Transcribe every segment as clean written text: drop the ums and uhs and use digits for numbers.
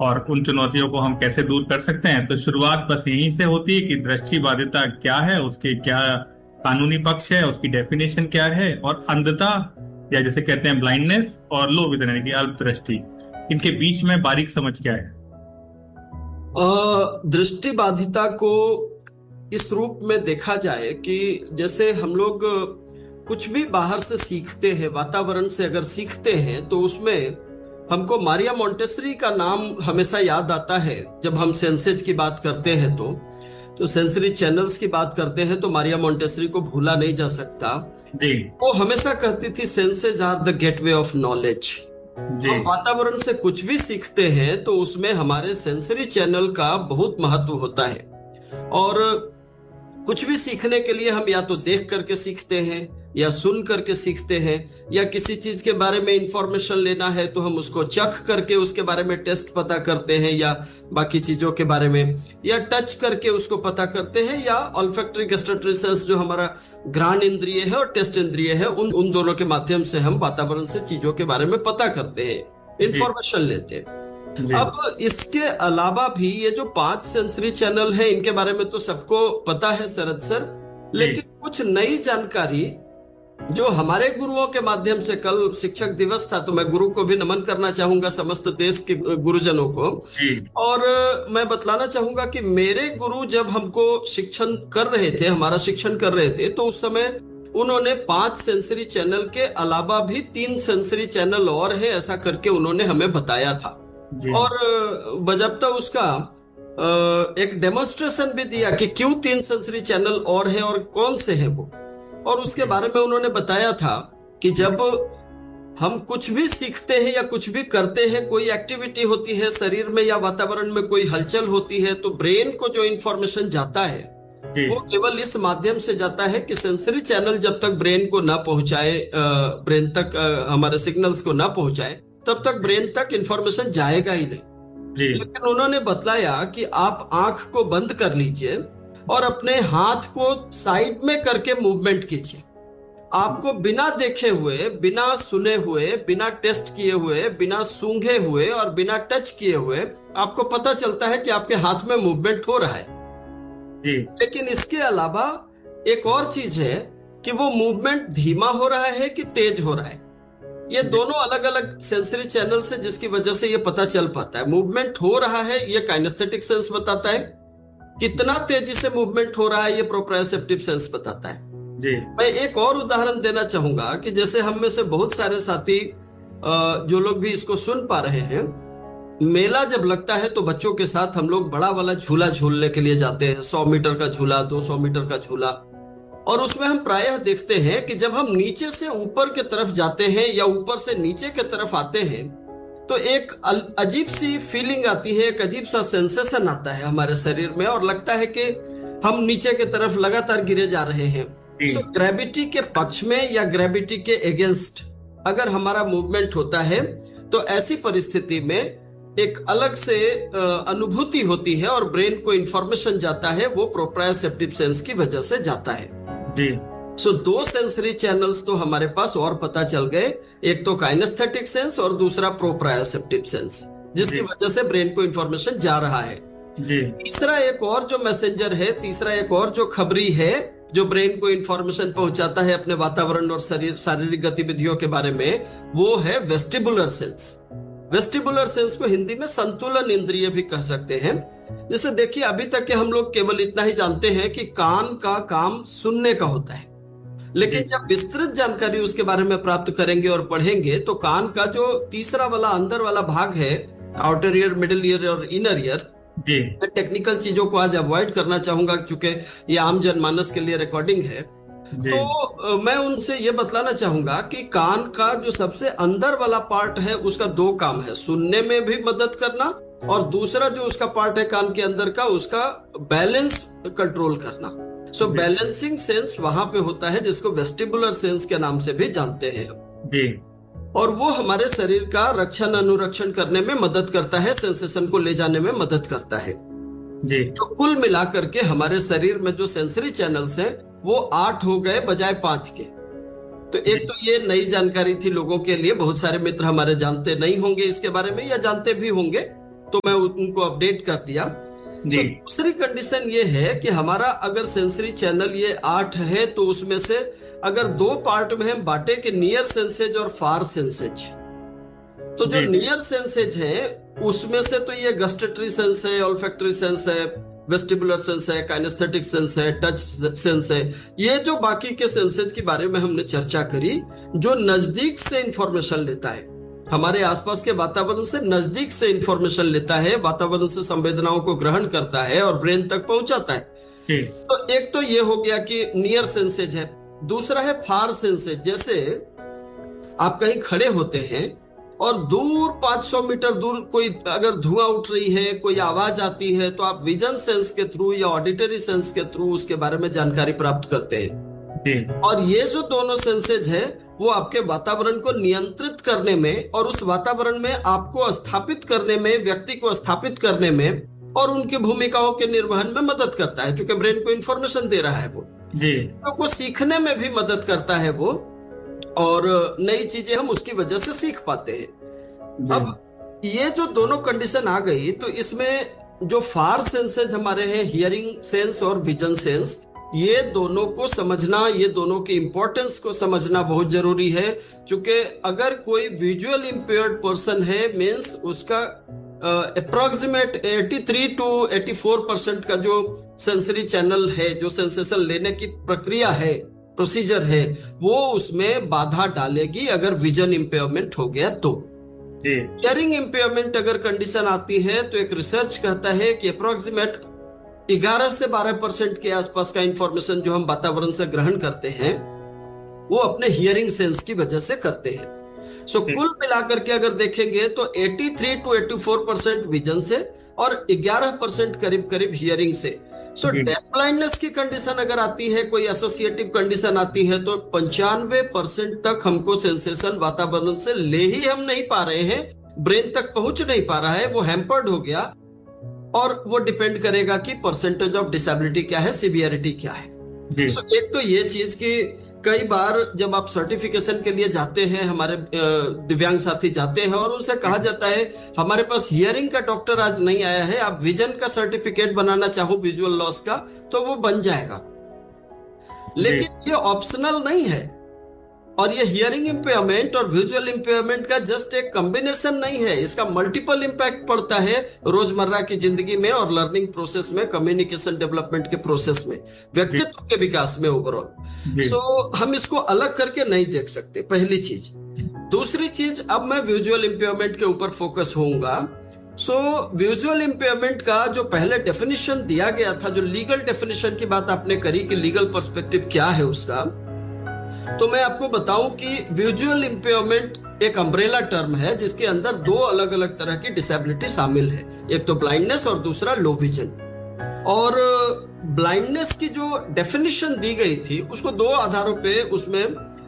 और उन चुनौतियों को हम कैसे दूर कर सकते हैं। तो शुरुआत बस यहीं से होती है कि दृष्टि बाधिता क्या है, उसके क्या कानूनी पक्ष है, उसकी डेफिनेशन क्या है, और अंधता या जिसे कहते हैं ब्लाइंडनेस और लो विजन यानी कि अल्प दृष्टि, इनके बीच में बारीक समझ क्या है। दृष्टि बाधिता को इस रूप में देखा जाए कि जैसे हम लोग कुछ भी बाहर से सीखते हैं, वातावरण से अगर सीखते हैं, तो उसमें हमको मारिया मोंटेसरी का नाम हमेशा याद आता है। जब हम सेंसेज की बात करते हैं तो सेंसरी चैनल्स की बात करते हैं तो मारिया मोंटेसरी को भूला नहीं जा सकता। जी। वो हमेशा कहती थी senses are the gateway of knowledge. जी। हम वातावरण से कुछ भी सीखते हैं तो उसमें हमारे सेंसरी चैनल का बहुत महत्व होता है। और कुछ भी सीखने के लिए हम या तो देख करके सीखते हैं या सुन करके सीखते हैं, या किसी चीज के बारे में इंफॉर्मेशन लेना है तो हम उसको चख करके उसके बारे में टेस्ट पता करते हैं, या बाकी चीजों के बारे में, या टच करके उसको पता करते हैं, या ऑल्फैक्टरी गस्टोटरी सेंस जो हमारा घ्राण इंद्रिय है और टेस्ट इंद्रिय है, उन उन दोनों के माध्यम से हम वातावरण से चीजों के बारे में पता करते हैं, जी। इंफॉर्मेशन लेते हैं। जी। अब इसके अलावा भी ये जो 5 सेंसरी चैनल है, इनके बारे में तो सबको पता है शरद सर, जी। लेकिन कुछ नई जानकारी जो हमारे गुरुओं के माध्यम से, कल शिक्षक दिवस था तो मैं गुरु को भी नमन करना चाहूंगा, समस्त देश के गुरुजनों को। जी। और मैं बतलाना चाहूंगा कि मेरे गुरु जब हमको शिक्षण कर रहे थे, हमारा शिक्षण कर रहे थे, तो उस समय उन्होंने 5 सेंसरी चैनल के अलावा भी 3 सेंसरी चैनल और है, ऐसा करके उन्होंने हमें बताया था। जी। और बजप्ता उसका एक डेमोन्स्ट्रेशन भी दिया कि क्यों 3 सेंसरी चैनल और है और कौन से हैं वो। और उसके जी। बारे में उन्होंने बताया था कि जब हम कुछ भी सीखते हैं या कुछ भी करते हैं, कोई एक्टिविटी होती है शरीर में या वातावरण में, कोई हलचल होती है, तो ब्रेन को जो इंफॉर्मेशन जाता है जी। वो केवल इस माध्यम से जाता है कि सेंसरी चैनल जब तक ब्रेन को ना पहुंचाए, ब्रेन तक हमारे सिग्नल्स को ना पहुंचाए, तब तक ब्रेन तक इंफॉर्मेशन जाएगा ही नहीं। जी। लेकिन उन्होंने बतलाया कि आप आंख को बंद कर लीजिए और अपने हाथ को साइड में करके मूवमेंट कीजिए। आपको बिना देखे हुए, बिना सुने हुए, बिना टेस्ट किए हुए, बिना सूंघे हुए और बिना टच किए हुए आपको पता चलता है कि आपके हाथ में मूवमेंट हो रहा है। जी। लेकिन इसके अलावा एक और चीज है कि वो मूवमेंट धीमा हो रहा है कि तेज हो रहा है। ये जी। दोनों अलग अलग सेंसरी चैनल्स है जिसकी वजह से ये पता चल पाता है। मूवमेंट हो रहा है ये काइनेस्थेटिक सेंस बताता है, कितना तेजी से मूवमेंट हो रहा है ये प्रोप्रायोसेप्टिव सेंस बताता है। जी। मैं एक और उदाहरण देना चाहूंगा कि जैसे हम में से बहुत सारे साथी जो लोग भी इसको सुन पा रहे हैं, मेला जब लगता है तो बच्चों के साथ हम लोग बड़ा वाला झूला झूलने के लिए जाते हैं, 100 मीटर का झूला, 200 मीटर का झूला। और उसमें हम प्रायः देखते हैं कि जब हम नीचे से ऊपर के तरफ जाते हैं या ऊपर से नीचे के तरफ आते हैं, तो एक अजीब सी फीलिंग आती है, एक अजीब सा सेंसेशन आता है हमारे शरीर में, और लगता है कि हम नीचे के तरफ लगातार गिरे जा रहे हैं। जी। सो ग्रेविटी के पक्ष में या ग्रेविटी के अगेंस्ट अगर हमारा मूवमेंट होता है तो ऐसी परिस्थिति में एक अलग से अनुभूति होती है और ब्रेन को इंफॉर्मेशन जाता है, वो प्रोप्रायोसेप्टिव सेंस की वजह से जाता है। जी। सो 2 सेंसरी चैनल्स तो हमारे पास और पता चल गए, एक तो काइनेस्थेटिक सेंस और दूसरा प्रोप्रायोसेप्टिव सेंस, जिसकी जी। वजह से ब्रेन को इंफॉर्मेशन जा रहा है। जी। तीसरा एक और जो मैसेंजर है, तीसरा एक और जो खबरी है जो ब्रेन को इंफॉर्मेशन पहुंचाता है अपने वातावरण और शारीरिक गतिविधियों के बारे में, वो है वेस्टिबुलर सेंस। वेस्टिबुलर सेंस को हिंदी में संतुलन इंद्रिय भी कह सकते हैं। जैसे देखिए, अभी तक के हम लोग केवल इतना ही जानते हैं कि कान का काम सुनने का होता है, जी। लेकिन जब विस्तृत जानकारी उसके बारे में प्राप्त करेंगे और पढ़ेंगे तो कान का जो तीसरा वाला अंदर वाला भाग है, आउटर ईयर, मिडिल ईयर और इनर ईयर, जी। मैं टेक्निकल चीजों को आज अवॉइड करना चाहूंगा क्योंकि ये आम जनमानस के लिए रिकॉर्डिंग है। जी। तो मैं उनसे ये बतलाना चाहूंगा कि कान का जो सबसे अंदर वाला पार्ट है उसका 2 काम है, सुनने में भी मदद करना, और दूसरा जो उसका पार्ट है कान के अंदर का, उसका बैलेंस कंट्रोल करना। सो जी। बैलेंसिंग सेंस वहां पे होता है, जिसको वेस्टिबुलर सेंस के नाम से भी जानते हैं। जी। और वो हमारे शरीर का रक्षण अनुरक्षण करने में मदद करता है, सेंसेशन को ले जाने में मदद करता है। जी। तो कुल मिलाकर के हमारे शरीर में जो सेंसरी चैनल्स हैं वो 8 हो गए बजाय 5 के। तो एक तो ये नई जानकारी थी लोगों के लिए, बहुत सारे मित्र हमारे जानते नहीं होंगे इसके बारे में या जानते भी होंगे, तो मैं उनको अपडेट कर दिया। जी। दूसरी कंडीशन ये है कि हमारा अगर सेंसरी चैनल ये 8 है, तो उसमें से अगर 2 पार्ट में हम बांटे कि नियर सेंसेज और फार सेंसेज, तो जो जी। नियर सेंसेज है उसमें से तो ये गस्टेटरी सेंस है, ऑल्फैक्टरी सेंस है, वेस्टिबुलर सेंस है, काइनेस्थेटिक सेंस है, टच सेंस है। ये जो बाकी के सेंसेज के बारे में हमने चर्चा करी, जो नजदीक से इंफॉर्मेशन लेता है, हमारे आसपास के वातावरण से नजदीक से इंफॉर्मेशन लेता है, वातावरण से संवेदनाओं को ग्रहण करता है और ब्रेन तक पहुंचाता है। तो एक तो ये हो गया कि नियर सेंसेज है। दूसरा है फार सेंसेज। जैसे आप कहीं खड़े होते हैं और दूर 500 मीटर दूर कोई अगर धुआं उठ रही है, कोई आवाज आती है, तो आप विजन सेंस के थ्रू या ऑडिटरी सेंस के थ्रू उसके बारे में जानकारी प्राप्त करते हैं। और ये जो दोनों सेंसेज है वो आपके वातावरण को नियंत्रित करने में और उस वातावरण में आपको स्थापित करने में, व्यक्ति को स्थापित करने में और उनकी भूमिकाओं के निर्वहन में मदद करता है, क्योंकि ब्रेन को इंफॉर्मेशन दे रहा है वो। तो को सीखने में भी मदद करता है वो, और नई चीजें हम उसकी वजह से सीख पाते हैं। अब ये जो दोनों कंडीशन आ गई, तो इसमें जो फार सेंसेज हमारे हैं, हियरिंग सेंस और विजन सेंस, ये दोनों को समझना, ये दोनों की इंपॉर्टेंस को समझना बहुत जरूरी है। क्योंकि अगर कोई विजुअल इंपेयर्ड पर्सन है, मीन्स उसका अप्रोक्सीमेट 83 to 84% का जो सेंसरी चैनल है, जो सेंसेशन लेने की प्रक्रिया है, प्रोसीजर है, वो उसमें बाधा डालेगी अगर विजन इंपेयरमेंट हो गया तो। हियरिंग इंपेयरमेंट अगर कंडीशन आती है तो एक रिसर्च कहता है कि अप्रोक्सीमेट 11 से 12% के आसपास का इंफॉर्मेशन जो हम वातावरण से ग्रहण करते हैं वो अपने हियरिंग सेंस की वजह से करते हैं। सो कुल मिलाकर के अगर देखेंगे तो 83 to 84% विजन से और 11% करीब करीब हियरिंग से। सो डेफ ब्लाइंडनेस की कंडीशन अगर आती है, कोई एसोसिएटिव कंडीशन आती है, तो 95% तक हमको सेंसेशन वातावरण से ले ही हम नहीं पा रहे हैं, ब्रेन तक पहुंच नहीं पा रहा है, वो हैम्पर्ड हो गया। और वो डिपेंड करेगा कि परसेंटेज ऑफ डिसेबिलिटी क्या है, सिवियरिटी क्या है। एक तो ये चीज कि कई बार जब आप सर्टिफिकेशन के लिए जाते हैं, हमारे दिव्यांग साथी जाते हैं और उनसे कहा जाता है हमारे पास हियरिंग का डॉक्टर आज नहीं आया है, आप विजन का सर्टिफिकेट बनाना चाहो विजुअल लॉस का तो वो बन जाएगा, लेकिन ये ऑप्शनल नहीं है। और ये हियरिंग इंपेयरमेंट और विजुअल इंपेयरमेंट का जस्ट एक कॉम्बिनेशन नहीं है, इसका मल्टीपल इंपैक्ट पड़ता है रोजमर्रा की जिंदगी में और लर्निंग प्रोसेस में, कम्युनिकेशन डेवलपमेंट के प्रोसेस में, व्यक्तित्व के विकास में ओवरऑल। सो हम इसको अलग करके नहीं देख सकते, पहली चीज। दूसरी चीज, अब मैं विजुअल इंपेयरमेंट के ऊपर फोकस होऊंगा। सो विजुअल इंपेयरमेंट का जो पहले डेफिनेशन दिया गया था, जो लीगल डेफिनेशन की बात आपने करी कि लीगल पर्सपेक्टिव क्या है उसका, तो मैं आपको बताऊं कि विजुअल इंपेयरमेंट एक अम्ब्रेला टर्म है जिसके अंदर 2 अलग अलग तरह की डिसेबिलिटी शामिल है, एक तो ब्लाइंडनेस और दूसरा लो विजन। और ब्लाइंडनेस की जो डेफिनेशन दी गई थी उसको 2 आधारों पे उसमें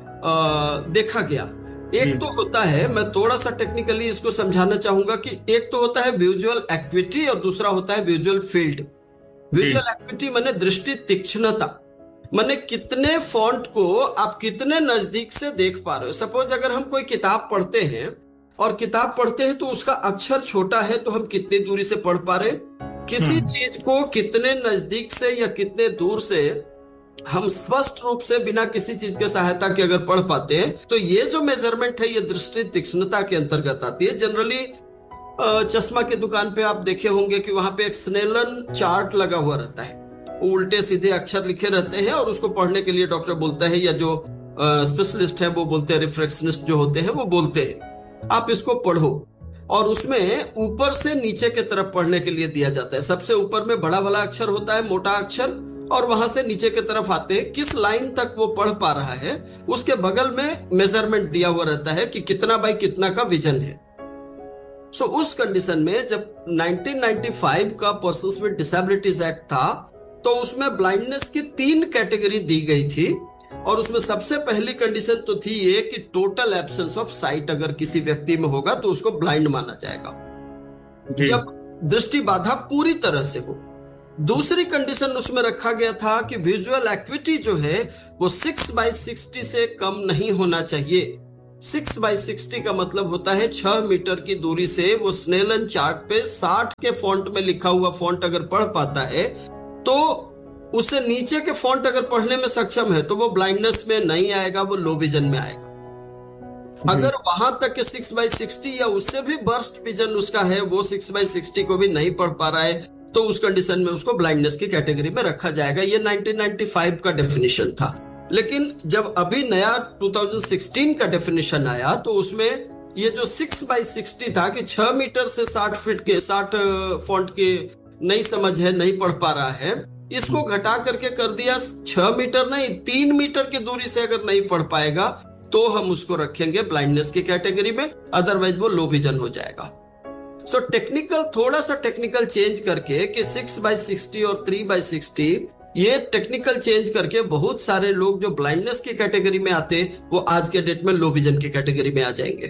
देखा गया। एक तो होता है, मैं थोड़ा सा टेक्निकली इसको समझाना चाहूंगा कि एक तो होता है विजुअल एक्विटी और दूसरा होता है विजुअल फील्ड। विजुअल एक्विटी माने दृष्टि तीक्ष्णता, माने कितने फॉन्ट को आप कितने नजदीक से देख पा रहे हो। सपोज अगर हम कोई किताब पढ़ते हैं और किताब पढ़ते हैं तो उसका अक्षर छोटा है तो हम कितनी दूरी से पढ़ पा रहे, किसी चीज को कितने नजदीक से या कितने दूर से हम स्पष्ट रूप से बिना किसी चीज के सहायता के अगर पढ़ पाते हैं, तो ये जो मेजरमेंट है ये दृष्टि तीक्ष्णता के अंतर्गत आती है। जनरली चश्मा की दुकान पे आप देखे होंगे कि वहां पे एक स्नेलन चार्ट लगा हुआ रहता है, उल्टे सीधे अक्षर लिखे रहते हैं और उसको पढ़ने के लिए डॉक्टर बोलता है या जो स्पेशलिस्ट है वो बोलते हैं, रिफ्रेक्शनिस्ट जो होते हैं वो बोलते हैं आप इसको पढ़ो, और उसमें ऊपर से नीचे की तरफ पढ़ने के लिए दिया जाता है। सबसे ऊपर में बड़ा वाला अक्षर होता है, मोटा अक्षर, और वहां से नीचे की तरफ आते हैं किस लाइन तक वो पढ़ पा रहा है, उसके बगल में मेजरमेंट दिया हुआ रहता है कि कितना बाई कितना का विजन है। सो उस कंडीशन में जब 1995 का पर्सन्स विद डिसेबिलिटीज एक्ट था तो उसमें ब्लाइंडनेस की 3 कैटेगरी दी गई थी, और उसमें सबसे पहली कंडीशन तो थी ये कि टोटल एब्सेंस ऑफ साइट अगर किसी व्यक्ति में होगा तो उसको ब्लाइंड माना जाएगा, जब दृष्टि बाधा पूरी तरह से हो। दूसरी कंडीशन उसमें रखा गया था कि विजुअल एक्विटी जो है वो 6/60 से कम नहीं होना चाहिए। 6/60 का मतलब होता है 6 मीटर की दूरी से वो स्नेलन चार्ट पे 60 के फॉन्ट में लिखा हुआ फॉन्ट अगर पढ़ पाता है, तो उससे नीचे के फॉन्ट अगर पढ़ने में सक्षम है तो वो ब्लाइंडनेस में नहीं आएगा, वो लो विजन में आएगा। अगर वहां तक के 6/60 या उससे भी बर्स्ट विजन उसका है, वो 6/60 को भी नहीं पढ़ पा रहा है, तो उस कंडीशन में उसको ब्लाइंडनेस की कैटेगरी में रखा जाएगा। ये 1995 का डेफिनेशन था। लेकिन जब अभी नया 2016 का डेफिनेशन आया तो उसमें ये जो 6/60 था कि 6 मीटर से 60 फीट के 60 फॉन्ट के नहीं समझ है, नहीं पढ़ पा रहा है, इसको घटा करके कर दिया 6 मीटर नहीं 3 मीटर की दूरी से अगर नहीं पढ़ पाएगा तो हम उसको रखेंगे ब्लाइंडनेस की कैटेगरी में, अदरवाइज वो लो विजन हो जाएगा। सो थोड़ा सा टेक्निकल चेंज करके कि 6/60 और 3/60, ये टेक्निकल चेंज करके बहुत सारे लोग जो ब्लाइंडनेस की कैटेगरी में आते वो आज के डेट में लो विजन की कैटेगरी में आ जाएंगे।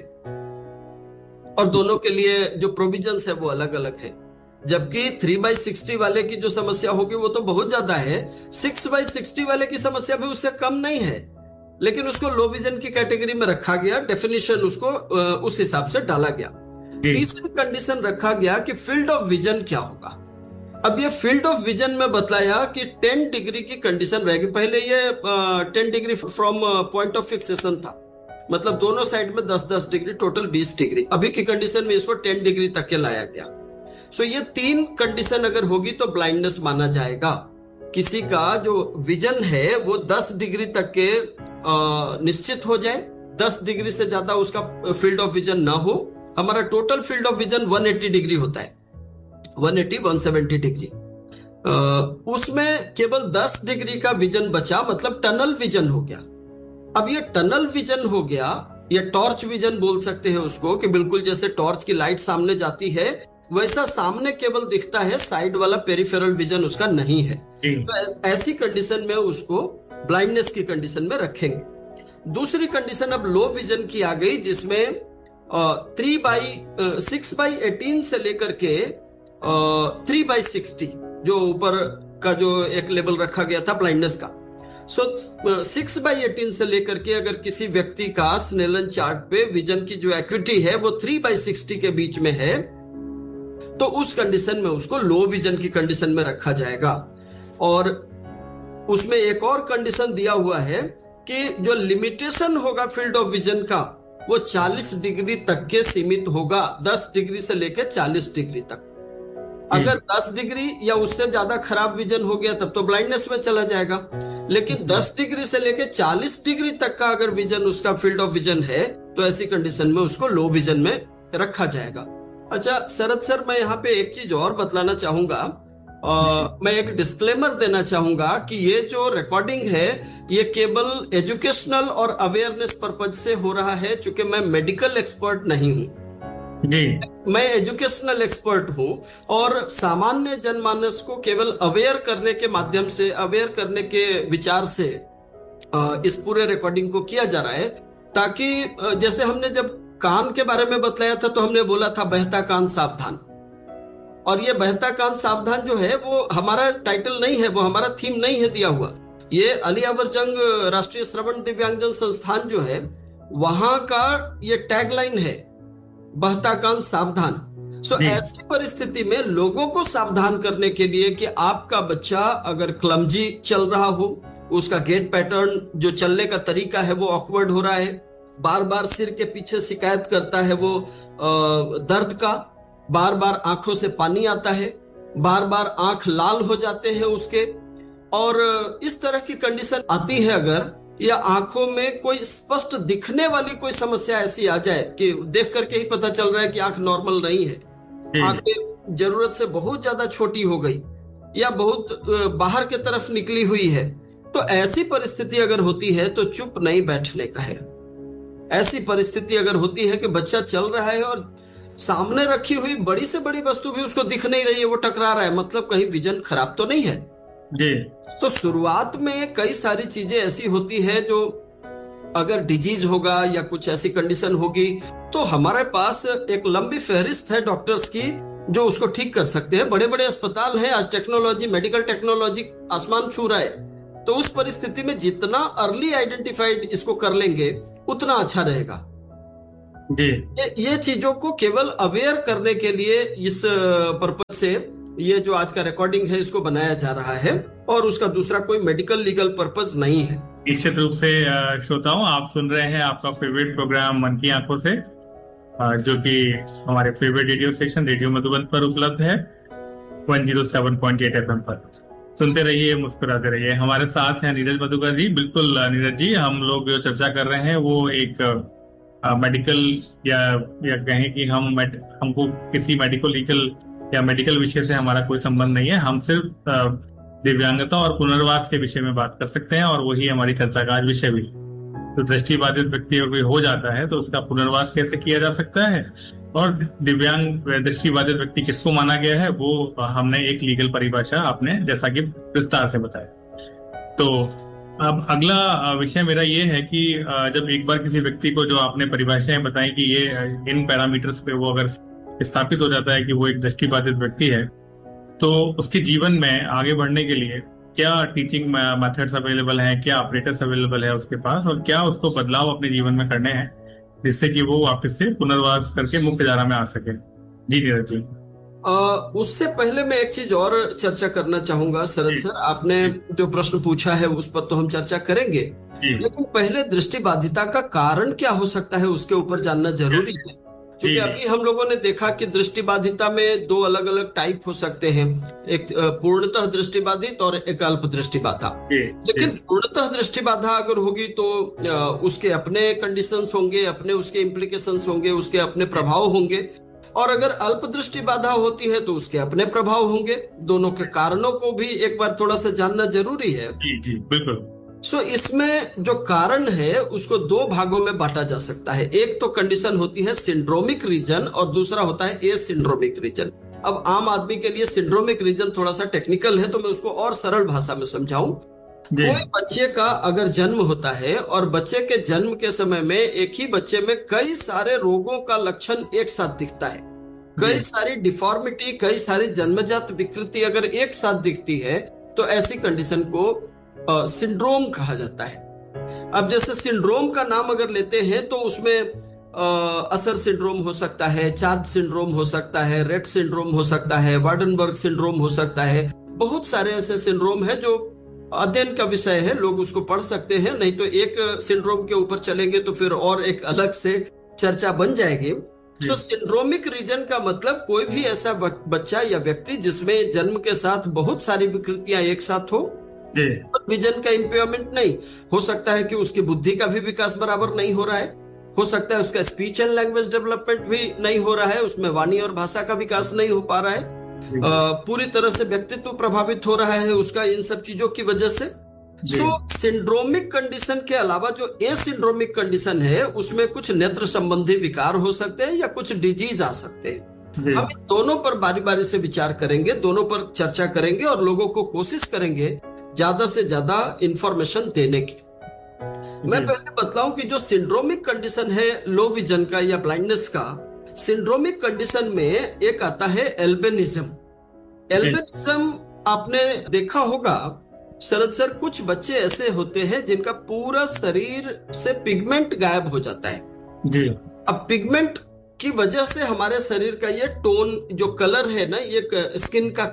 और दोनों के लिए जो प्रोविजंस है वो अलग अलग है। जबकि 3/60 वाले की जो समस्या होगी वो तो बहुत ज्यादा है, 6/60 वाले की समस्या भी उससे कम नहीं है, लेकिन उसको लो विजन की कैटेगरी में रखा गया, डेफिनेशन उसको उस हिसाब से डाला गया। तीसरी कंडीशन रखा गया कि फील्ड ऑफ विजन क्या होगा। अब ये फील्ड ऑफ विजन में बताया कि 10 डिग्री की कंडीशन रहेगी। पहले ये 10 degree from point of fixation था, मतलब दोनों साइड में 10-10 डिग्री, टोटल 20 डिग्री। अभी की कंडीशन में इसको 10 डिग्री तक के लाया गया। सो ये 3 कंडीशन अगर होगी तो ब्लाइंडनेस माना जाएगा। किसी का जो विजन है वो 10 डिग्री तक के निश्चित हो जाए, 10 डिग्री से ज्यादा उसका फील्ड ऑफ विजन ना हो। हमारा total field of vision 180 degree होता है, 180-170 डिग्री। उसमें केवल 10 डिग्री का विजन बचा, मतलब टनल विजन हो गया। अब ये टनल विजन हो गया, ये टॉर्च विजन बोल सकते हैं उसको, कि बिल्कुल जैसे टॉर्च की लाइट सामने जाती है वैसा सामने केवल दिखता है, साइड वाला पेरिफेरल विजन उसका नहीं है। तो ऐसी कंडीशन में उसको ब्लाइंडनेस की कंडीशन में रखेंगे। दूसरी कंडीशन अब लो विजन की आ गई, जिसमें 6/18 से लेकर के 3/60 जो ऊपर का जो एक लेवल रखा गया था ब्लाइंडनेस का। सो 6/18 से लेकर के अगर किसी व्यक्ति का स्नेलन चार्ट पे विजन की जो एक्यूटी है वो 3/60 के बीच में है, तो उस कंडीशन में उसको लो विजन की कंडीशन में रखा जाएगा। और उसमें एक और कंडीशन दिया हुआ है कि जो लिमिटेशन होगा फील्ड ऑफ विजन का वो 40 डिग्री तक के सीमित होगा, 10 डिग्री से लेकर 40 डिग्री तक। अगर 10 डिग्री या उससे ज्यादा खराब विजन हो गया तब तो ब्लाइंडनेस में चला जाएगा, लेकिन 10 डिग्री से लेकर 40 डिग्री तक का अगर विजन उसका फील्ड ऑफ विजन है तो ऐसी कंडीशन में उसको लो विजन में रखा जाएगा। अच्छा शरद सर, मैं यहाँ पे एक चीज और बतलाना चाहूंगा। मैं एक डिस्क्लेमर देना चाहूंगा कि ये जो रिकॉर्डिंग है ये केवल एजुकेशनल और अवेयरनेस पर्पज से हो रहा है, चूंकि मैं मेडिकल एक्सपर्ट नहीं हूँ जी, मैं एजुकेशनल एक्सपर्ट हूँ और सामान्य जनमानस को केवल अवेयर करने के माध्यम से, अवेयर करने के विचार से इस पूरे रिकॉर्डिंग को किया जा रहा है, ताकि जैसे हमने जब कान के बारे में बतलाया था तो हमने बोला था बहता कान सावधान, और ये बहता कान सावधान जो है वो हमारा टाइटल नहीं है, वो हमारा थीम नहीं है दिया हुआ। ये अली अकबर जंग राष्ट्रीय श्रवण दिव्यांगजन संस्थान जो है वहां का ये टैगलाइन है, बहता कान सावधान। सो ऐसी परिस्थिति में लोगों को सावधान करने के लिए कि आपका बच्चा अगर क्लमजी चल रहा हो, उसका गेट पैटर्न जो चलने का तरीका है वो ऑकवर्ड हो रहा है, बार बार सिर के पीछे शिकायत करता है वो दर्द का, बार बार आंखों से पानी आता है, बार बार आंख लाल हो जाते हैं उसके, और इस तरह की कंडीशन आती है अगर, या आंखों में कोई स्पष्ट दिखने वाली कोई समस्या ऐसी आ जाए कि देख करके ही पता चल रहा है कि आंख नॉर्मल नहीं है, आंखें जरूरत से बहुत ज्यादा छोटी हो गई या बहुत बाहर की तरफ निकली हुई है, तो ऐसी परिस्थिति अगर होती है तो चुप नहीं बैठने का है। ऐसी परिस्थिति अगर होती है कि बच्चा चल रहा है और सामने रखी हुई बड़ी से बड़ी वस्तु भी उसको दिख नहीं रही है, वो टकरा रहा है, मतलब कहीं विजन खराब तो नहीं है जी। तो शुरुआत में कई सारी चीजें ऐसी होती है जो अगर डिजीज होगा या कुछ ऐसी कंडीशन होगी तो हमारे पास एक लंबी फहरिस्त है डॉक्टर्स की जो उसको ठीक कर सकते हैं। बड़े बड़े अस्पताल हैं, आज टेक्नोलॉजी, मेडिकल टेक्नोलॉजी आसमान छू रहा है, तो उस परिस्थिति में जितना अर्ली आइडेंटिफाइड इसको कर लेंगे उतना अच्छा रहेगा। जी ये चीजों को केवल अवेयर करने के लिए इस पर्पज से ये जो आज का रिकॉर्डिंग है इसको बनाया जा रहा है, और उसका दूसरा कोई मेडिकल लीगल पर्पज नहीं है। निश्चित रूप से श्रोताओं, आप सुन रहे हैं आपका फेवरेट प्रोग्राम मन की आंखों से, जो कि हमारे favourite radio station radio Madhuban पर उपलब्ध है 107.8 एफएम पर। सुनते रहिए, मुस्कुराते रहिए। हमारे साथ हैं नीरज मधुकर जी। बिल्कुल नीरज जी, हम लोग जो चर्चा कर रहे हैं वो एक मेडिकल या कहें कि हमको किसी मेडिकल लीगल या मेडिकल विषय से हमारा कोई संबंध नहीं है। हम सिर्फ दिव्यांगता और पुनर्वास के विषय में बात कर सकते हैं, और वही हमारी चर्चा का आज विषय भी। तो दृष्टिबाधित व्यक्ति अगर कोई हो जाता है तो उसका पुनर्वास कैसे किया जा सकता है, और दिव्यांग दृष्टिबाधित व्यक्ति किसको माना गया है, वो हमने एक लीगल परिभाषा आपने जैसा कि विस्तार से बताया। तो अब अगला विषय मेरा ये है कि जब एक बार किसी व्यक्ति को जो आपने परिभाषाएं बताई कि ये इन पैरामीटर्स पे वो अगर स्थापित हो जाता है कि वो एक दृष्टिबाधित व्यक्ति है, तो उसके जीवन में आगे बढ़ने के लिए क्या टीचिंग मेथड्स अवेलेबल हैं, क्या ऑपरेटर्स अवेलेबल है उसके पास, और क्या उसको बदलाव अपने जीवन में करने हैं जिससे कि वो वापस से पुनर्वास करके मुख्य धारा में आ सके। जी नीरज जी। उससे पहले मैं एक चीज और चर्चा करना चाहूंगा शरद सर। आपने जो प्रश्न पूछा है उस पर तो हम चर्चा करेंगे, लेकिन पहले दृष्टिबाधिता का कारण क्या हो सकता है उसके ऊपर जानना जरूरी है। क्योंकि अभी हम लोगों ने देखा कि दृष्टिबाधिता में दो अलग अलग टाइप हो सकते हैं, एक पूर्णतः दृष्टिबाधित और एक अल्प दृष्टिबाधा। लेकिन पूर्णतः दृष्टिबाधा अगर होगी तो उसके अपने कंडीशंस होंगे, अपने उसके इम्प्लीकेशंस होंगे, उसके अपने प्रभाव होंगे। और अगर अल्प दृष्टि बाधा होती है तो उसके अपने प्रभाव होंगे। दोनों के कारणों को भी एक बार थोड़ा सा जानना जरूरी है। जी बिल्कुल। इसमें जो कारण है उसको दो भागों में बांटा जा सकता है। एक तो कंडीशन होती है सिंड्रोमिक रीजन और दूसरा होता है ए सिंड्रोमिक रीजन। अब आम आदमी के लिए सिंड्रोमिक रीजन थोड़ा सा टेक्निकल है, तो मैं उसको और सरल भाषा में समझाऊं। कोई बच्चे का अगर जन्म होता है और बच्चे के जन्म के समय में एक ही बच्चे में कई सारे रोगों का लक्षण एक साथ दिखता है, कई सारी डिफॉर्मिटी, कई सारी जन्मजात विकृति अगर एक साथ दिखती है तो ऐसी कंडीशन को सिंड्रोम कहा जाता है। अब जैसे सिंड्रोम का नाम अगर लेते हैं तो उसमें असर सिंड्रोम हो सकता है, चार्ज सिंड्रोम हो सकता है, रेट सिंड्रोम हो सकता है, वार्डनबर्ग सिंड्रोम हो सकता है। बहुत सारे ऐसे सिंड्रोम है जो अध्ययन का विषय है, लोग उसको पढ़ सकते हैं। नहीं तो एक सिंड्रोम के ऊपर चलेंगे तो फिर और एक अलग से चर्चा बन जाएगी। तो सिंड्रोमिक रीजन का मतलब कोई भी ऐसा बच्चा या व्यक्ति जिसमें जन्म के साथ बहुत सारी विकृतियां एक साथ हो, विजन का इम्पेयरमेंट नहीं हो सकता है कि उसकी बुद्धि का भी विकास बराबर नहीं हो रहा है, हो सकता है उसका स्पीच एंड लैंग्वेज डेवलपमेंट भी नहीं हो रहा है, उसमें वाणी और भाषा का विकास नहीं हो पा रहा है, पूरी तरह से व्यक्तित्व प्रभावित हो रहा है उसका इन सब चीजों की वजह से। सिंड्रोमिक कंडीशन के अलावा जो ए सिंड्रोमिक कंडीशन है उसमें कुछ नेत्र संबंधी विकार हो सकते हैं या कुछ डिजीज आ सकते हैं। हम दोनों पर बारी बारी से विचार करेंगे, दोनों पर चर्चा करेंगे और लोगों को कोशिश करेंगे ज्यादा से ज्यादा इंफॉर्मेशन देने की। मैं पहले बतलाऊं कि जो सिंड्रोमिक कंडीशन है लो विजन का या ब्लाइंडनेस का, सिंड्रोमिक कंडीशन में एक आता है एल्बिनिज्म। एल्बिनिज्म आपने देखा होगा शरद सर, कुछ बच्चे ऐसे होते हैं जिनका पूरा शरीर से पिगमेंट गायब हो जाता है। जी। अब पिगमेंट की वजह से हमारे शरीर का ये टोन जो कलर है ना, ये स्किन का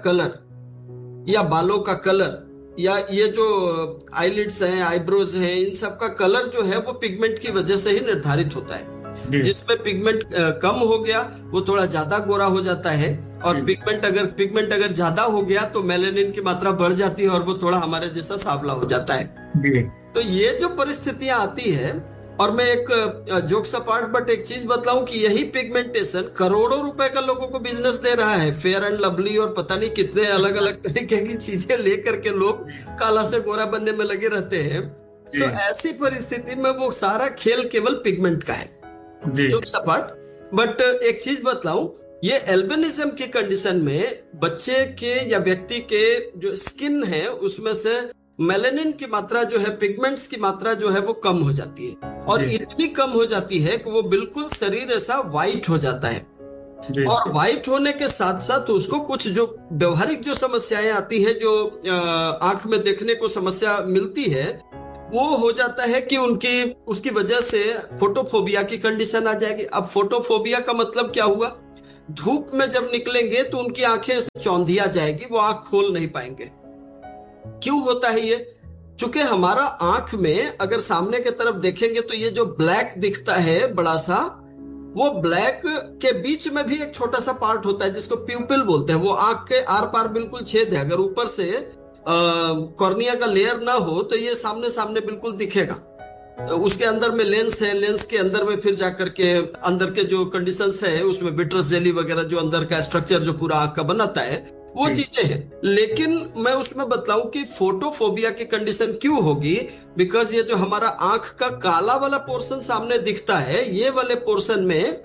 कलर या बालों का कलर या ये जो आईलिड्स हैं, आईब्रोज हैं, इन सब का कलर जो है वो पिगमेंट की वजह से ही निर्धारित होता है। जिसमें पिगमेंट कम हो गया वो थोड़ा ज्यादा गोरा हो जाता है, और पिगमेंट अगर ज्यादा हो गया तो मेलानिन की मात्रा बढ़ जाती है और वो थोड़ा हमारे जैसा सांवला हो जाता है। तो ये जो परिस्थितियां आती है, और मैं एक जोक्स अपार्ट बट एक चीज बतलाऊं कि यही पिगमेंटेशन करोड़ों रुपए का लोगों को बिजनेस दे रहा है। फेयर एंड लवली और पता नहीं कितने अलग अलग तरीके की चीजें लेकर के लोग काला से गोरा बनने में लगे रहते हैं। तो ऐसी परिस्थिति में वो सारा खेल केवल पिगमेंट का है, जोक्स अपार्ट। बट एक चीज बतलाऊं, ये एल्बिनिज्म की कंडीशन में बच्चे के या व्यक्ति के जो स्किन है उसमें से मेलानिन की मात्रा जो है, पिगमेंट्स की मात्रा जो है वो कम हो जाती है, और इतनी कम हो जाती है कि वो बिल्कुल शरीर ऐसा व्हाइट हो जाता है। और व्हाइट होने के साथ साथ उसको कुछ जो व्यवहारिक जो समस्याएं आती है, जो आंख में देखने को समस्या मिलती है, वो हो जाता है कि उनकी उसकी वजह से फोटोफोबिया की कंडीशन आ जाएगी। अब फोटोफोबिया का मतलब क्या हुआ? धूप में जब निकलेंगे तो उनकी आंखें ऐसे चौंधिया जाएगी, वो आंख खोल नहीं पाएंगे। क्यों होता है ये? चूंकि हमारा आंख में अगर सामने की तरफ देखेंगे तो ये जो ब्लैक दिखता है बड़ा सा, वो ब्लैक के बीच में भी एक छोटा सा पार्ट होता है जिसको प्यूपिल बोलते हैं। वो आंख के आर पार बिल्कुल छेद है। अगर ऊपर से कॉर्निया का लेयर ना हो तो ये सामने सामने बिल्कुल दिखेगा। उसके अंदर में लेंस है, लेंस के अंदर में फिर जाकर के अंदर के जो कंडीशंस है उसमें विट्रस जेली वगैरह जो अंदर का स्ट्रक्चर जो पूरा आंख का बनाता है वो चीजें हैं। लेकिन मैं उसमें बतलाऊं कि फोटोफोबिया की कंडीशन क्यों होगी? बिकॉज ये जो हमारा आंख का काला वाला पोर्शन सामने दिखता है, ये वाले पोर्शन में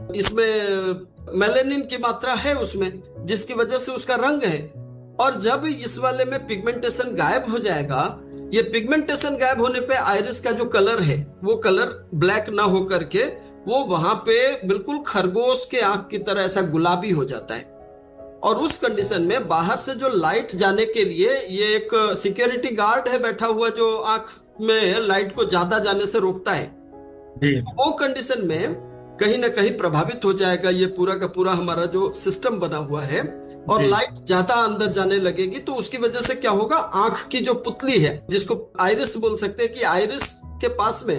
इसमें मेलेनिन की मात्रा है उसमें, जिसकी वजह से उसका रंग है। और जब इस वाले में पिगमेंटेशन गायब हो जाएगा, ये पिगमेंटेशन गायब होने पे आइरिस का जो कलर है वो कलर ब्लैक ना हो करके वो वहां पे बिल्कुल खरगोश के आंख की तरह ऐसा गुलाबी हो जाता है। और उस कंडीशन में बाहर से जो लाइट जाने के लिए ये एक सिक्योरिटी गार्ड है बैठा हुआ जो आंख में लाइट को ज्यादा जाने से रोकता है। वो कंडीशन में कहीं ना कहीं प्रभावित हो जाएगा ये पूरा का पूरा हमारा जो सिस्टम बना हुआ है, और लाइट ज्यादा अंदर जाने लगेगी तो उसकी वजह से क्या होगा? आंख की जो पुतली है जिसको आइरिस बोल सकते हैं, कि आइरिस के पास में